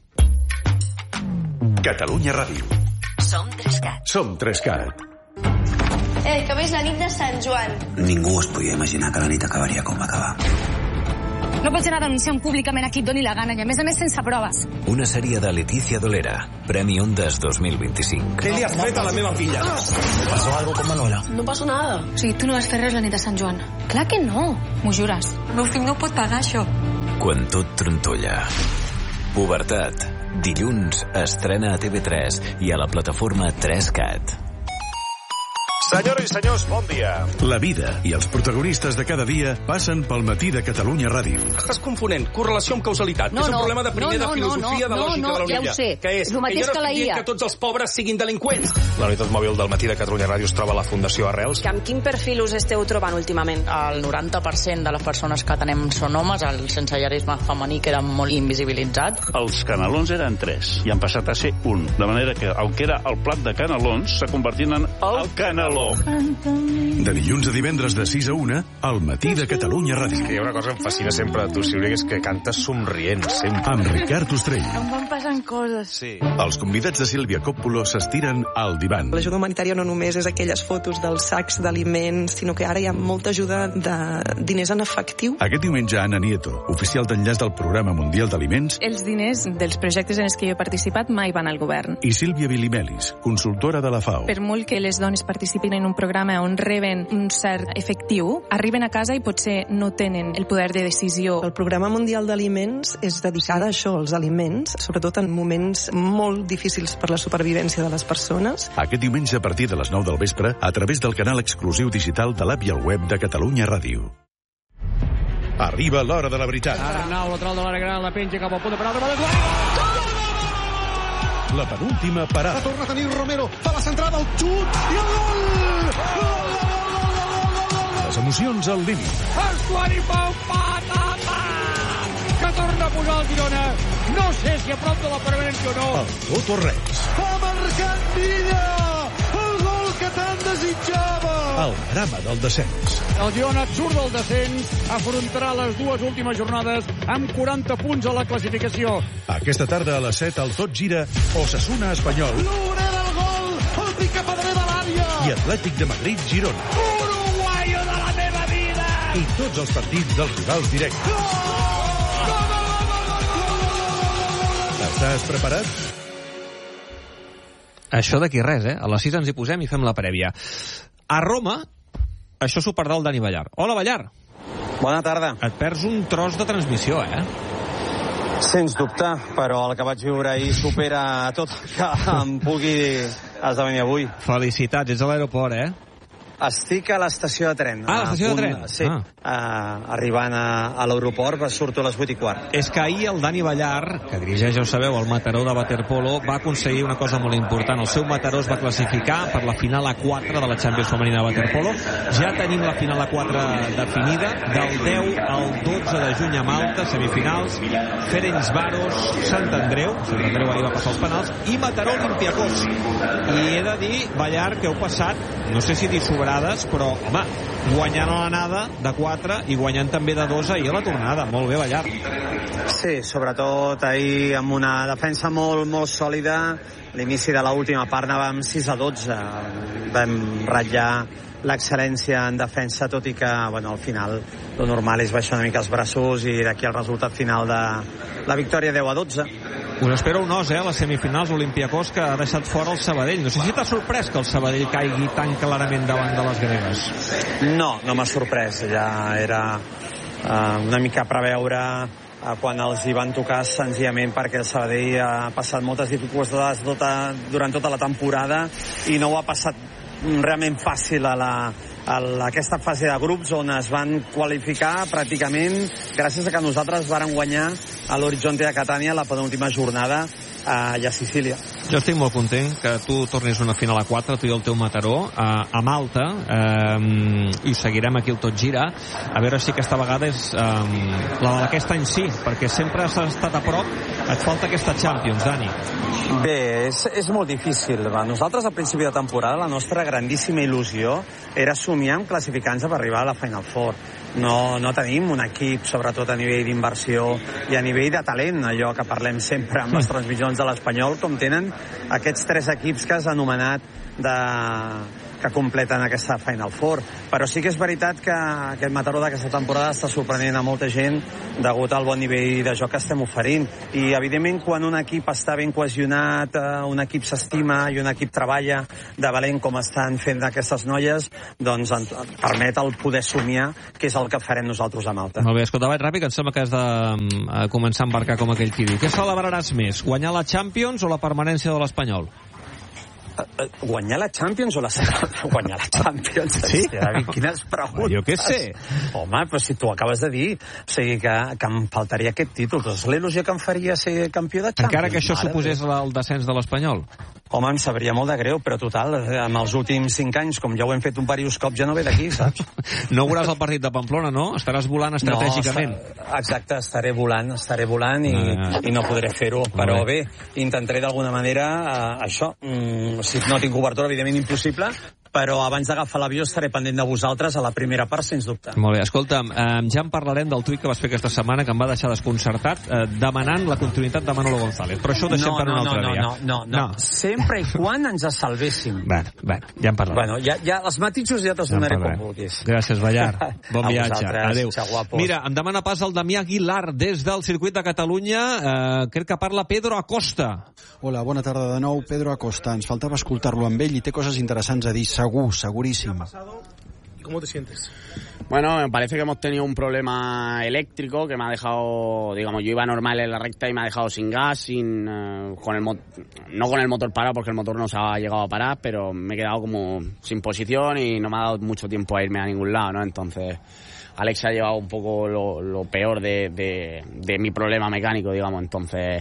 Catalunya Ràdio. Som Trescat. Som Trescat. Eh, que és la nit de Sant Joan. Ningú es podia imaginar que la nit acabaria com va acabar. No pots anar denunciant públicament a qui et doni la gana i a més a més sense proves. Una sèrie de Letícia Dolera, Premi Ondas dos mil vint-i-cinc. Què li has fet a la meva filla? ¿Pasó algo con Manuela? No pasó nada. O sigui, tu no vas fer res la nit de Sant Joan. Clar que no, m'ho jures. El meu fill no pot pagar això. Quan tot trontolla. Pubertat. Dilluns estrena a T V tres i a la plataforma tres cat. Senyores i senyors, bon dia. La vida i els protagonistes de cada dia passen pel Matí de Catalunya Ràdio. Estàs confonent correlació amb causalitat, no, que és un no, problema de primer no, no, de filosofia no, no, de lògica no, de la ja ho sé. que és, El mateix que jo no que la estic I A. dient que tots els pobres siguin delinqüents. La unitat mòbil del Matí de Catalunya Ràdio es troba a la Fundació Arrels. Amb quin perfil us esteu trobant últimament? El noranta per cent de les persones que tenem són homes, el sensellarisme femení queda molt invisibilitzat. Els canelons eren tres i han passat a ser un, de manera que el que era el plat de canelons s'ha convertit en el caneló. De dilluns a divendres de sis a una, al Matí de Catalunya Ràdio. Hi ha una cosa que em fascina sempre de tu, Sílvia, que és que cantes somrient, sempre. Amb Ricard Ostrell. Em van passant coses. Sí. Els convidats de Sílvia Coppola s'estiren al divan. L'ajuda humanitària no només és aquelles fotos dels sacs d'aliments, sinó que ara hi ha molta ajuda de diners en efectiu. Aquest diumenge, Ana Nieto, oficial d'enllaç del Programa Mundial d'Aliments, Els diners dels projectes en els que jo he participat mai van al govern. i Sílvia Bilimelis, consultora de la FAO. Per molt que les dones participin en un programa on reben un cert efectiu, arriben a casa i potser no tenen el poder de decisió. El Programa Mundial d'Aliments és dedicat a això, als aliments, sobretot en moments molt difícils per la supervivència de les persones. Aquest diumenge a partir de les nou del vespre, a través del canal exclusiu digital de l'app i el web de Catalunya Ràdio. Arriba l'hora de la veritat. Arnau, lateral de l'àrea gran, la penja cap al punt de penal, remata La penúltima parada. La torna a tenir Romero, fa la centrada, el xut i el gol! Les emocions al límit. Estuari Pau, patata! Que torna a posar el Girona. No sé si a prop de la permanència o no. El tot o res. Ha marcat Villa! El gol que tant desitjava! El drama del descens. El Girona surt del descens, afrontarà les dues últimes jornades amb quaranta punts a la classificació. Aquesta tarda a les set el Tot Gira, Osasuna Espanyol. L'Ure del gol, el picapedrer de l'àrea. I Atlètic de Madrid, Girona. Uruguaio de la meva vida! I tots els partits dels rivals directes. Estàs preparat? Això d'aquí res, eh? A les sis ens hi posem i fem la prèvia. A Roma, això s'ho perdrà el Dani Ballar. Hola, Ballar. Bona tarda. Et perds un tros de transmissió, eh? Sens dubte, però el que vaig viure ahir supera tot el que em pugui esdevenir avui. Felicitats, ets a l'aeroport, eh? Estic a l'estació de tren. Ah, l'estació de tren? Sí, ah. uh, arribant a, a l'aeroport, surto a les vuit i quart. És que ahir el Dani Ballar, que dirigeix, ja ho sabeu, el Mataró de waterpolo, va aconseguir una cosa molt important. El seu Mataró es va classificar per la final A quatre de la Champions Femenina de waterpolo. Ja tenim la final A quatre definida. Del deu al dotze de juny a Malta, semifinals. Ferencváros, Sant Andreu. Sant Andreu ahir va passar els penals. I Mataró Olympiacos. I he de dir, Ballar, que heu passat, no sé si dir però, home, guanyant a l'anada de quatre i guanyant també de dos ahir a la tornada. Molt bé, Ballar. Sí, sobretot ahir amb una defensa molt, molt sòlida. L'inici de l'última part anàvem sis a dotze. Vam ratllar l'excel·lència en defensa, tot i que, bueno, al final lo normal és baixar una mica els braços i d'aquí el resultat final de la victòria deu a dotze. Us espera un os, eh, a les semifinals. Olympiacos, que ha deixat fora el Sabadell. No sé si t'ha sorprès que el Sabadell caigui tan clarament davant de les gregues. No, no m'ha sorprès. Ja era uh, una mica a preveure uh, quan els hi van tocar, senzillament perquè el Sabadell ha passat moltes dificultats tota, durant tota la temporada i no ho ha passat realment fàcil a la a aquesta fase de grups on es van qualificar pràcticament gràcies a que nosaltres vàrem guanyar a l'Horizonte de Catània la penúltima jornada allà a Sicília. Jo estic molt content que tu tornis una final a quatre, tu i el teu Mataró, a, a Malta, eh, i seguirem aquí el Tot Gira, a veure si aquesta vegada és eh, la d'aquest any sí, perquè sempre has estat a prop, et falta aquesta Champions, Dani. Bé, és, és molt difícil. Nosaltres al principi de temporada la nostra grandíssima il·lusió era somiar amb classificants per arribar a la Final Four. No, no tenim un equip, sobretot a nivell d'inversió i a nivell de talent, allò que parlem sempre amb les transmissions de l'Espanyol, com tenen aquests tres equips que has anomenat de... que completen aquesta Final Four. Però sí que és veritat que aquest Mataró d'aquesta temporada està sorprenent a molta gent degut al bon nivell de joc que estem oferint. I, evidentment, quan un equip està ben cohesionat, un equip s'estima i un equip treballa de valent com estan fent aquestes noies, doncs ens permet el poder somiar, que és el que farem nosaltres a Malta. Molt bé, escolta, vaig ràpid, que em sembla que has de uh, començar a embarcar com aquell qui diu. Què celebraràs més? Guanyar la Champions o la permanència de l'Espanyol? Guanyar la Champions o la segona? Guanyar la Champions. Sí? Quines preguntes. Jo què sé. Home, però si tu acabes de dir, o sigui, que, que em faltaria aquest títol. Doncs l'il·lusió que em faria ser campió de Champions. Encara que això Mare suposés de... el descens de l'Espanyol. Home, em sabria molt de greu, però total, en els últims cinc anys, com ja ho hem fet un diversos cops, ja no ve d'aquí, saps? No veuràs el partit de Pamplona, no? Estaràs volant estratègicament. No, exacte, estaré volant, estaré volant i, ah. i no podré fer-ho. Però bé, intentaré d'alguna manera uh, això. Mm, si no tinc cobertura, evidentment impossible, però abans d'agafar l'avió estaré pendent de vosaltres a la primera part, sens dubte. Molt bé, escolta'm, eh, ja en parlarem del tuit que vas fer aquesta setmana, que em va deixar desconcertat, eh, demanant la continuïtat de Manolo González, però això ho deixem no, per un no, altre no, dia. No, no, no, no. Sempre i quan ens salvéssim. Bé, bé, ja en parlarem. Bueno, ja, ja, els matisos ja te'ls ja donaré com vulguis. Gràcies, Ballar. Bon viatge. Adéu. Guapos. Mira, em demana pas el Damià Aguilar des del circuit de Catalunya. Eh, crec que parla Pedro Acosta. Hola, bona tarda de nou. Pedro Acosta. Ens faltava escoltar-lo amb ell i té coses interessants a dir. Segur, seguríssim. ¿Cómo te sientes? Bueno, me parece que hemos tenido un problema eléctrico que me ha dejado, digamos, yo iba normal en la recta y me ha dejado sin gas, sin uh, con el mo- no con el motor parado porque el motor no se ha llegado a parar, pero me he quedado como sin posición y no me ha dado mucho tiempo a irme a ningún lado, ¿no? Entonces, Alex ha llevado un poco lo, lo peor de, de, de mi problema mecánico, digamos, entonces...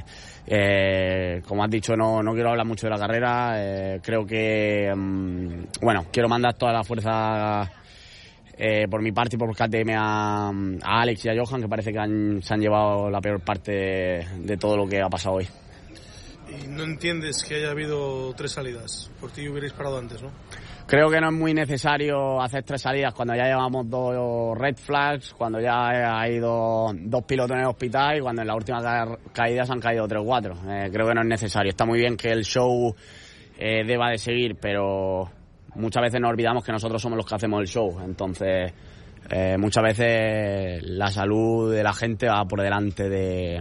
Eh, como has dicho, no, no quiero hablar mucho de la carrera. Eh, creo que, um, bueno, quiero mandar toda la fuerza eh, por mi parte y por K T M a, a Alex y a Johan, que parece que han, se han llevado la peor parte de, de todo lo que ha pasado hoy. Y no entiendes que haya habido tres salidas. Por ti hubierais parado antes, ¿no? Creo que no es muy necesario hacer tres salidas cuando ya llevamos dos red flags, cuando ya hay dos, dos pilotos en el hospital y cuando en la última ca- caída se han caído tres o cuatro. Eh, creo que no es necesario. Está muy bien que el show eh, deba de seguir, pero muchas veces nos olvidamos que nosotros somos los que hacemos el show. Entonces, eh, muchas veces la salud de la gente va por delante de,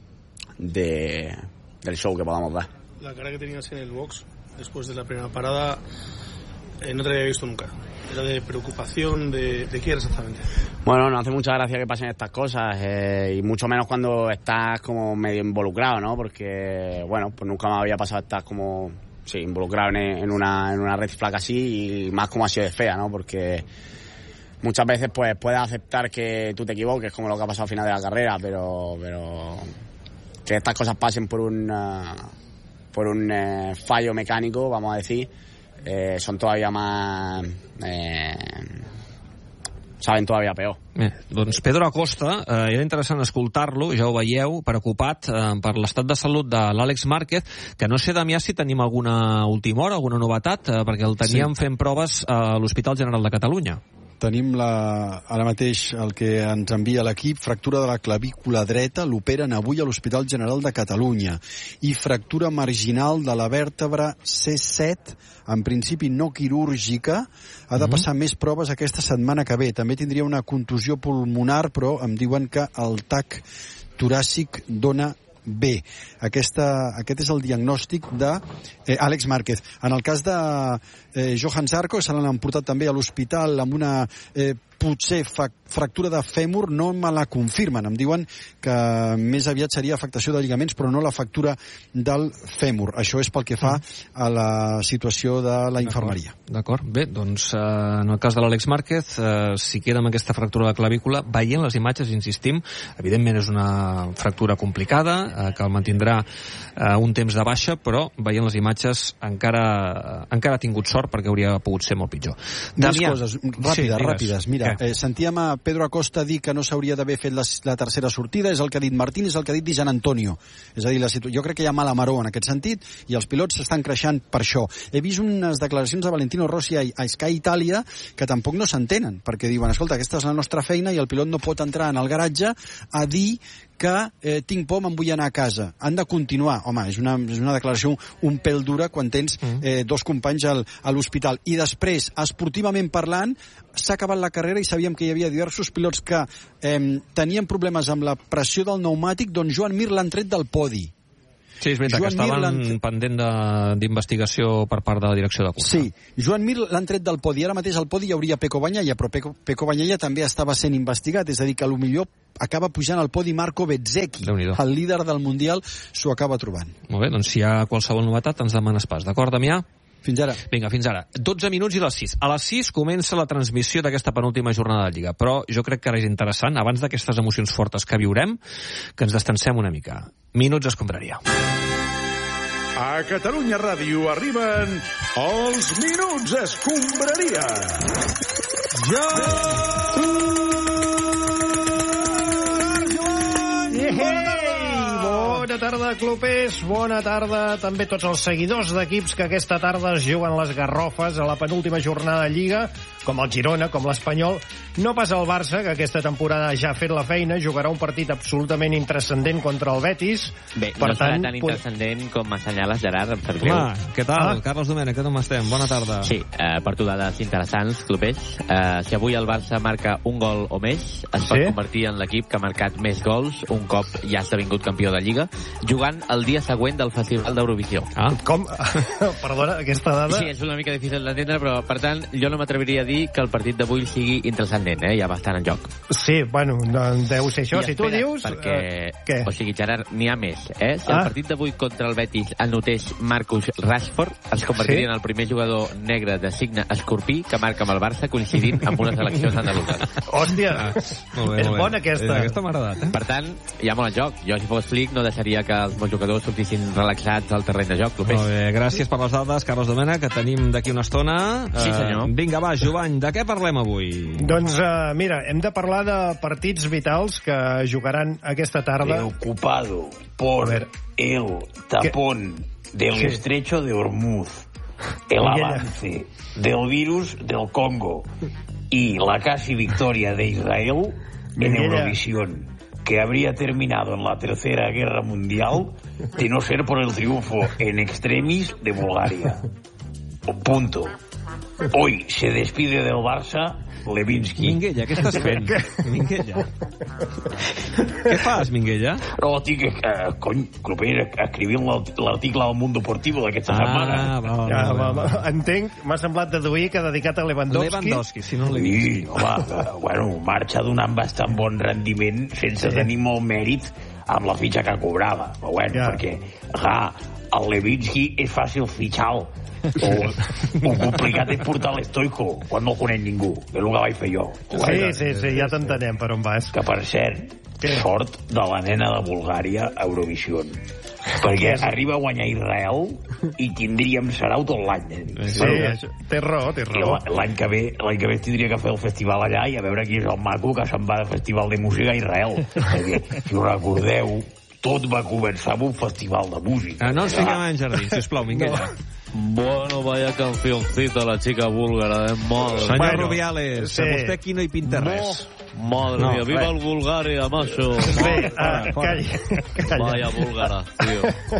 de, del show que podamos dar. La cara que tenías en el box después de la primera parada... Eh, no te había visto nunca. Era de preocupación, de, de qué era exactamente. Bueno, no hace mucha gracia que pasen estas cosas eh, y mucho menos cuando estás como medio involucrado, ¿no? Porque, bueno, pues nunca me había pasado estar como, sí, involucrado en, en una en una red flag así y más como ha sido de fea, ¿no? Porque muchas veces pues puedes aceptar que tú te equivoques, como lo que ha pasado al final de la carrera, pero pero que estas cosas pasen por un uh, por un uh, fallo mecánico, vamos a decir. Eh, son todavía más... Eh, saben todavía peor. Bé, doncs Pedro Acosta, eh, era interessant escoltar-lo, ja ho veieu, preocupat eh, per l'estat de salut de l'Àlex Márquez, que no sé, Damià, si tenim alguna última hora, alguna novetat, eh, perquè el teníem sí. fent proves a l'Hospital General de Catalunya. Tenim la, ara mateix el que ens envia l'equip, fractura de la clavícula dreta, l'operen avui a l'Hospital General de Catalunya, i fractura marginal de la vèrtebra C set, en principi no quirúrgica, ha de passar mm-hmm. més proves aquesta setmana que ve. També tindria una contusió pulmonar, però em diuen que el tac toràcic dona bé. Aquesta, aquest és el diagnòstic de eh, Àlex Márquez. En el cas de eh, Johan Zarco, se l'han emportat també a l'hospital amb una eh, potser fa, fractura de fèmur, no me la confirmen. Em diuen que més aviat seria afectació de lligaments, però no la fractura del fèmur. Això és pel que fa a la situació de la infermeria. D'acord. Bé, doncs eh, en el cas de l'Àlex Márquez, eh, si queda amb aquesta fractura de clavícula, veient les imatges, insistim, evidentment és una fractura complicada, eh, que el mantindrà eh, un temps de baixa, però veient les imatges encara, eh, encara ha tingut sort perquè hauria pogut ser molt pitjor. Dues Damià. Coses ràpides, sí, ràpides. Mira, Eh. Eh, sentíem a Pedro Acosta dir que no s'hauria d'haver fet la, la tercera sortida, és el que ha dit Martín, és el que ha dit Di Gian Antonio. És a dir, la situ... jo crec que hi ha mala maró en aquest sentit i els pilots s'estan creixent per això. He vist unes declaracions de Valentino Rossi a, a Sky Italia que tampoc no s'entenen, perquè diuen, escolta, aquesta és la nostra feina i el pilot no pot entrar en el garatge a dir que eh, tinc por, me'n vull anar a casa. Han de continuar. Home, és una, és una declaració un pèl dura quan tens eh, dos companys al, a l'hospital. I després, esportivament parlant, s'ha acabat la carrera i sabíem que hi havia diversos pilots que eh, tenien problemes amb la pressió del pneumàtic, doncs Joan Mir l'han tret del podi. Sí, és veritat, Joan que estaven Mir pendent d'investigació per part de la direcció de cursa. Sí, Joan Mir l'han tret del podi. Ara mateix al podi hi hauria Pecco Bagnaia, però Pecco, Pecco Bagnaia també estava sent investigat, és a dir, que potser acaba pujant al podi Marco Bezzecchi, el líder del Mundial, s'ho acaba trobant. Molt bé, doncs si hi ha qualsevol novetat ens demanes pas. D'acord, Damià? Fins ara. Vinga, fins ara. dotze minuts i les sis. A les sis comença la transmissió d'aquesta penúltima jornada de Lliga, però jo crec que ara és interessant, abans d'aquestes emocions fortes que viurem, que ens destancem una mica. Minuts escombraria. A Catalunya Ràdio arriben els Minuts Escombraria. Ja! Bona tarda, clubers. Bona tarda també tots els seguidors d'equips que aquesta tarda es juguen les garrofes a la penúltima jornada de Lliga, com el Girona, com l'Espanyol. No pas el Barça, que aquesta temporada ja ha fet la feina, jugarà un partit absolutament intranscendent contra el Betis. Bé, per no tant, serà tan intranscendent com assenyales, Gerard, em sap greu. Home, què tal? Ah. Carles Domènech, com estem? Bona tarda. Sí, eh, porto dades interessants, clubers. Eh, si avui el Barça marca un gol o més, es pot sí? convertir en l'equip que ha marcat més gols un cop ja ha esdevingut campió de Lliga, jugant el dia següent del Festival d'Eurovisió. Ah. Com? Perdona, aquesta dada... Sí, és una mica difícil d'entendre, però, per tant, jo no m'atreviria a dir que el partit d'avui sigui intranscendent, eh? Ja va estar en joc. Sí, bueno, deu ser això. I si espera, tu dius... Perquè, uh, què? O sigui, Gerard, n'hi ha més, eh? Si ah. el partit d'avui contra el Betis anotés Marcus Rashford, es convertiria sí? en el primer jugador negre de signe escorpí que marca amb el Barça coincidint amb unes eleccions andaluses. Hòstia, ah, molt bé, és molt bona aquesta. Eh, aquesta m'ha agradat, eh? Per tant, hi ha molt en joc. Jo, si fos Flick, no deixaria que els meus jugadors sortissin relaxats al terreny de joc. Clubers. Molt bé, gràcies per les dades, Carles Domènech, que tenim d'aquí una estona. Sí, senyor. Uh, vinga, va, Jovany, de què parlem avui? Doncs, uh, mira, hem de parlar de partits vitals que jugaran aquesta tarda. Preocupado por el tapón del sí. estrecho de Hormuz, el avance del virus del Congo y la casi victoria de Israel en Eurovisión, que habría terminado en la Tercera Guerra Mundial de no ser por el triunfo en extremis de Bulgaria. Punto. Hoy se despide del Barça Levinsky. Minguella, què estàs fent? Minguella. Què fas, Minguella? No, estic, eh, cony, cluber, escrivint l'article al Mundo Deportivo d'aquesta ah, setmana. Va, ja, va, va, va. Entenc, m'ha semblat deduir que ha dedicat a Lewandowski. Lewandowski, si no Levinsky. Sí, home, eh, bueno, marxa donant bastant bon rendiment sense sí. tenir molt mèrit amb la fitxa que cobrava. Però bueno, ja. perquè, clar, el Levinsky és fàcil fitxar-lo. O, o complicat és portar l'Stoico quan no el coneix ningú, que és el que vaig fer jo. Sí, sí, sí, ja t'entenem per on vas. Que, per cert, Què? sort de la nena de Bulgària a Eurovisió, perquè arriba a guanyar Israel i tindríem sarau tot l'any. Eh? Sí, bueno, té raó, té raó. L'any que ve l'any que ve tindria que fer el festival allà i a veure qui és el maco que se'n va de festival de música a Israel. Perquè, si us recordeu, tot va començar amb un festival de música. Ah, no ens fiquem en jardí, sisplau, Minguella. No. Bueno, vaya cancioncita la chica búlgara, eh? Madre. Senyor bueno, Rubiales, sí. vostè aquí no hi pinta res. No. Madre no, mía, viva res. El Bulgaria, macho. Bé, uh, calla, calla. Vaya búlgara, tio.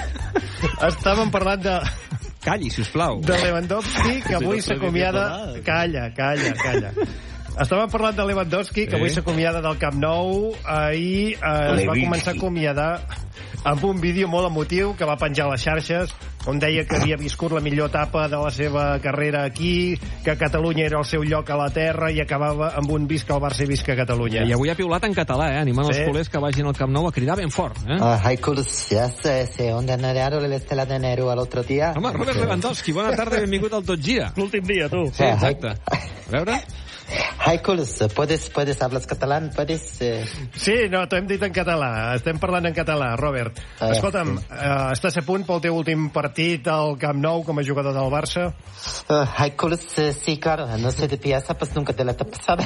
Estàvem parlant de... Calli, sisplau. De Lewandowski, que avui s'acomiada... Calla, calla, calla. Estàvem parlant de Lewandowski, que sí. avui s'acomiada del Camp Nou. Ahir eh, es va començar a acomiadar amb un vídeo molt emotiu que va penjar a les xarxes, on deia que havia viscut la millor etapa de la seva carrera aquí, que Catalunya era el seu lloc a la terra, i acabava amb un visca al Barça i visca Catalunya. I avui ha piulat en català, eh? animant sí. els culers que vagin al Camp Nou a cridar ben fort. Eh? Uh, hai curiositat, se on andaron l'estela de Nero l'altre dia. Home, Robert Lewandowski, bona tarda, benvingut al Tot Gira. L'últim dia, tu. Sí, exacte. A veure... Hi, Culus, ¿puedes, puedes hablar catalán? ¿Puedes...? Eh... Sí, no, t'ho hem dit en català. Estem parlant en català, Robert. Uh, Escolta'm, uh, estàs a punt pel teu últim partit al Camp Nou com a jugador del Barça? Uh, hi, Culus, uh, sí, claro. No sé de pieza, pues nunca te la he pasado.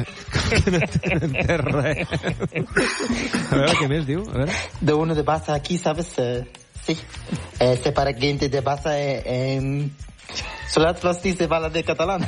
No té res. A veure, què més diu? A veure. De uno de Barça aquí, ¿sabes? Uh, sí. Eh, sé para gente de Barça... Eh, eh, Solat Flostis se parla de catalana.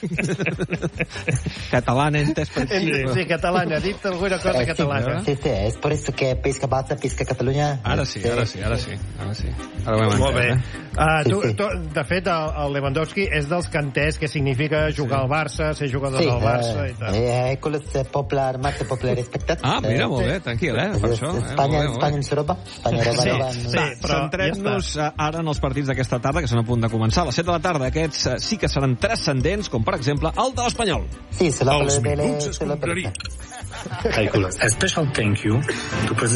Catalana, entès per aquí. Sí, sí, catalana. Ha dit alguna cosa eh, catalana. Sí, sí, és per això que pesca Barça, pesca Catalunya. Ara sí, ara sí, ara sí. Ara sí. Ara ho hem Molt bé. Eh? Uh, tu, tu, de fet, el, el Lewandowski és dels que entès que significa jugar sí. al Barça, ser jugador sí, del Barça uh, i tal. Eh, és popular, massa popular respectat. Ah, mira, molt bé, tranquil, eh, per això. Espanya, eh, Espanya ens roba. Espanya roba, sí, roba. Sí, però centrem-nos ja ara en els partits d'aquesta tarda, que són a punt de començar. A les set de la tarda, aquests uh, sí que seran transcendents, com per exemple el de l'Espanyol. Sí, se la Els Minuts Escombraria. A special thank you to President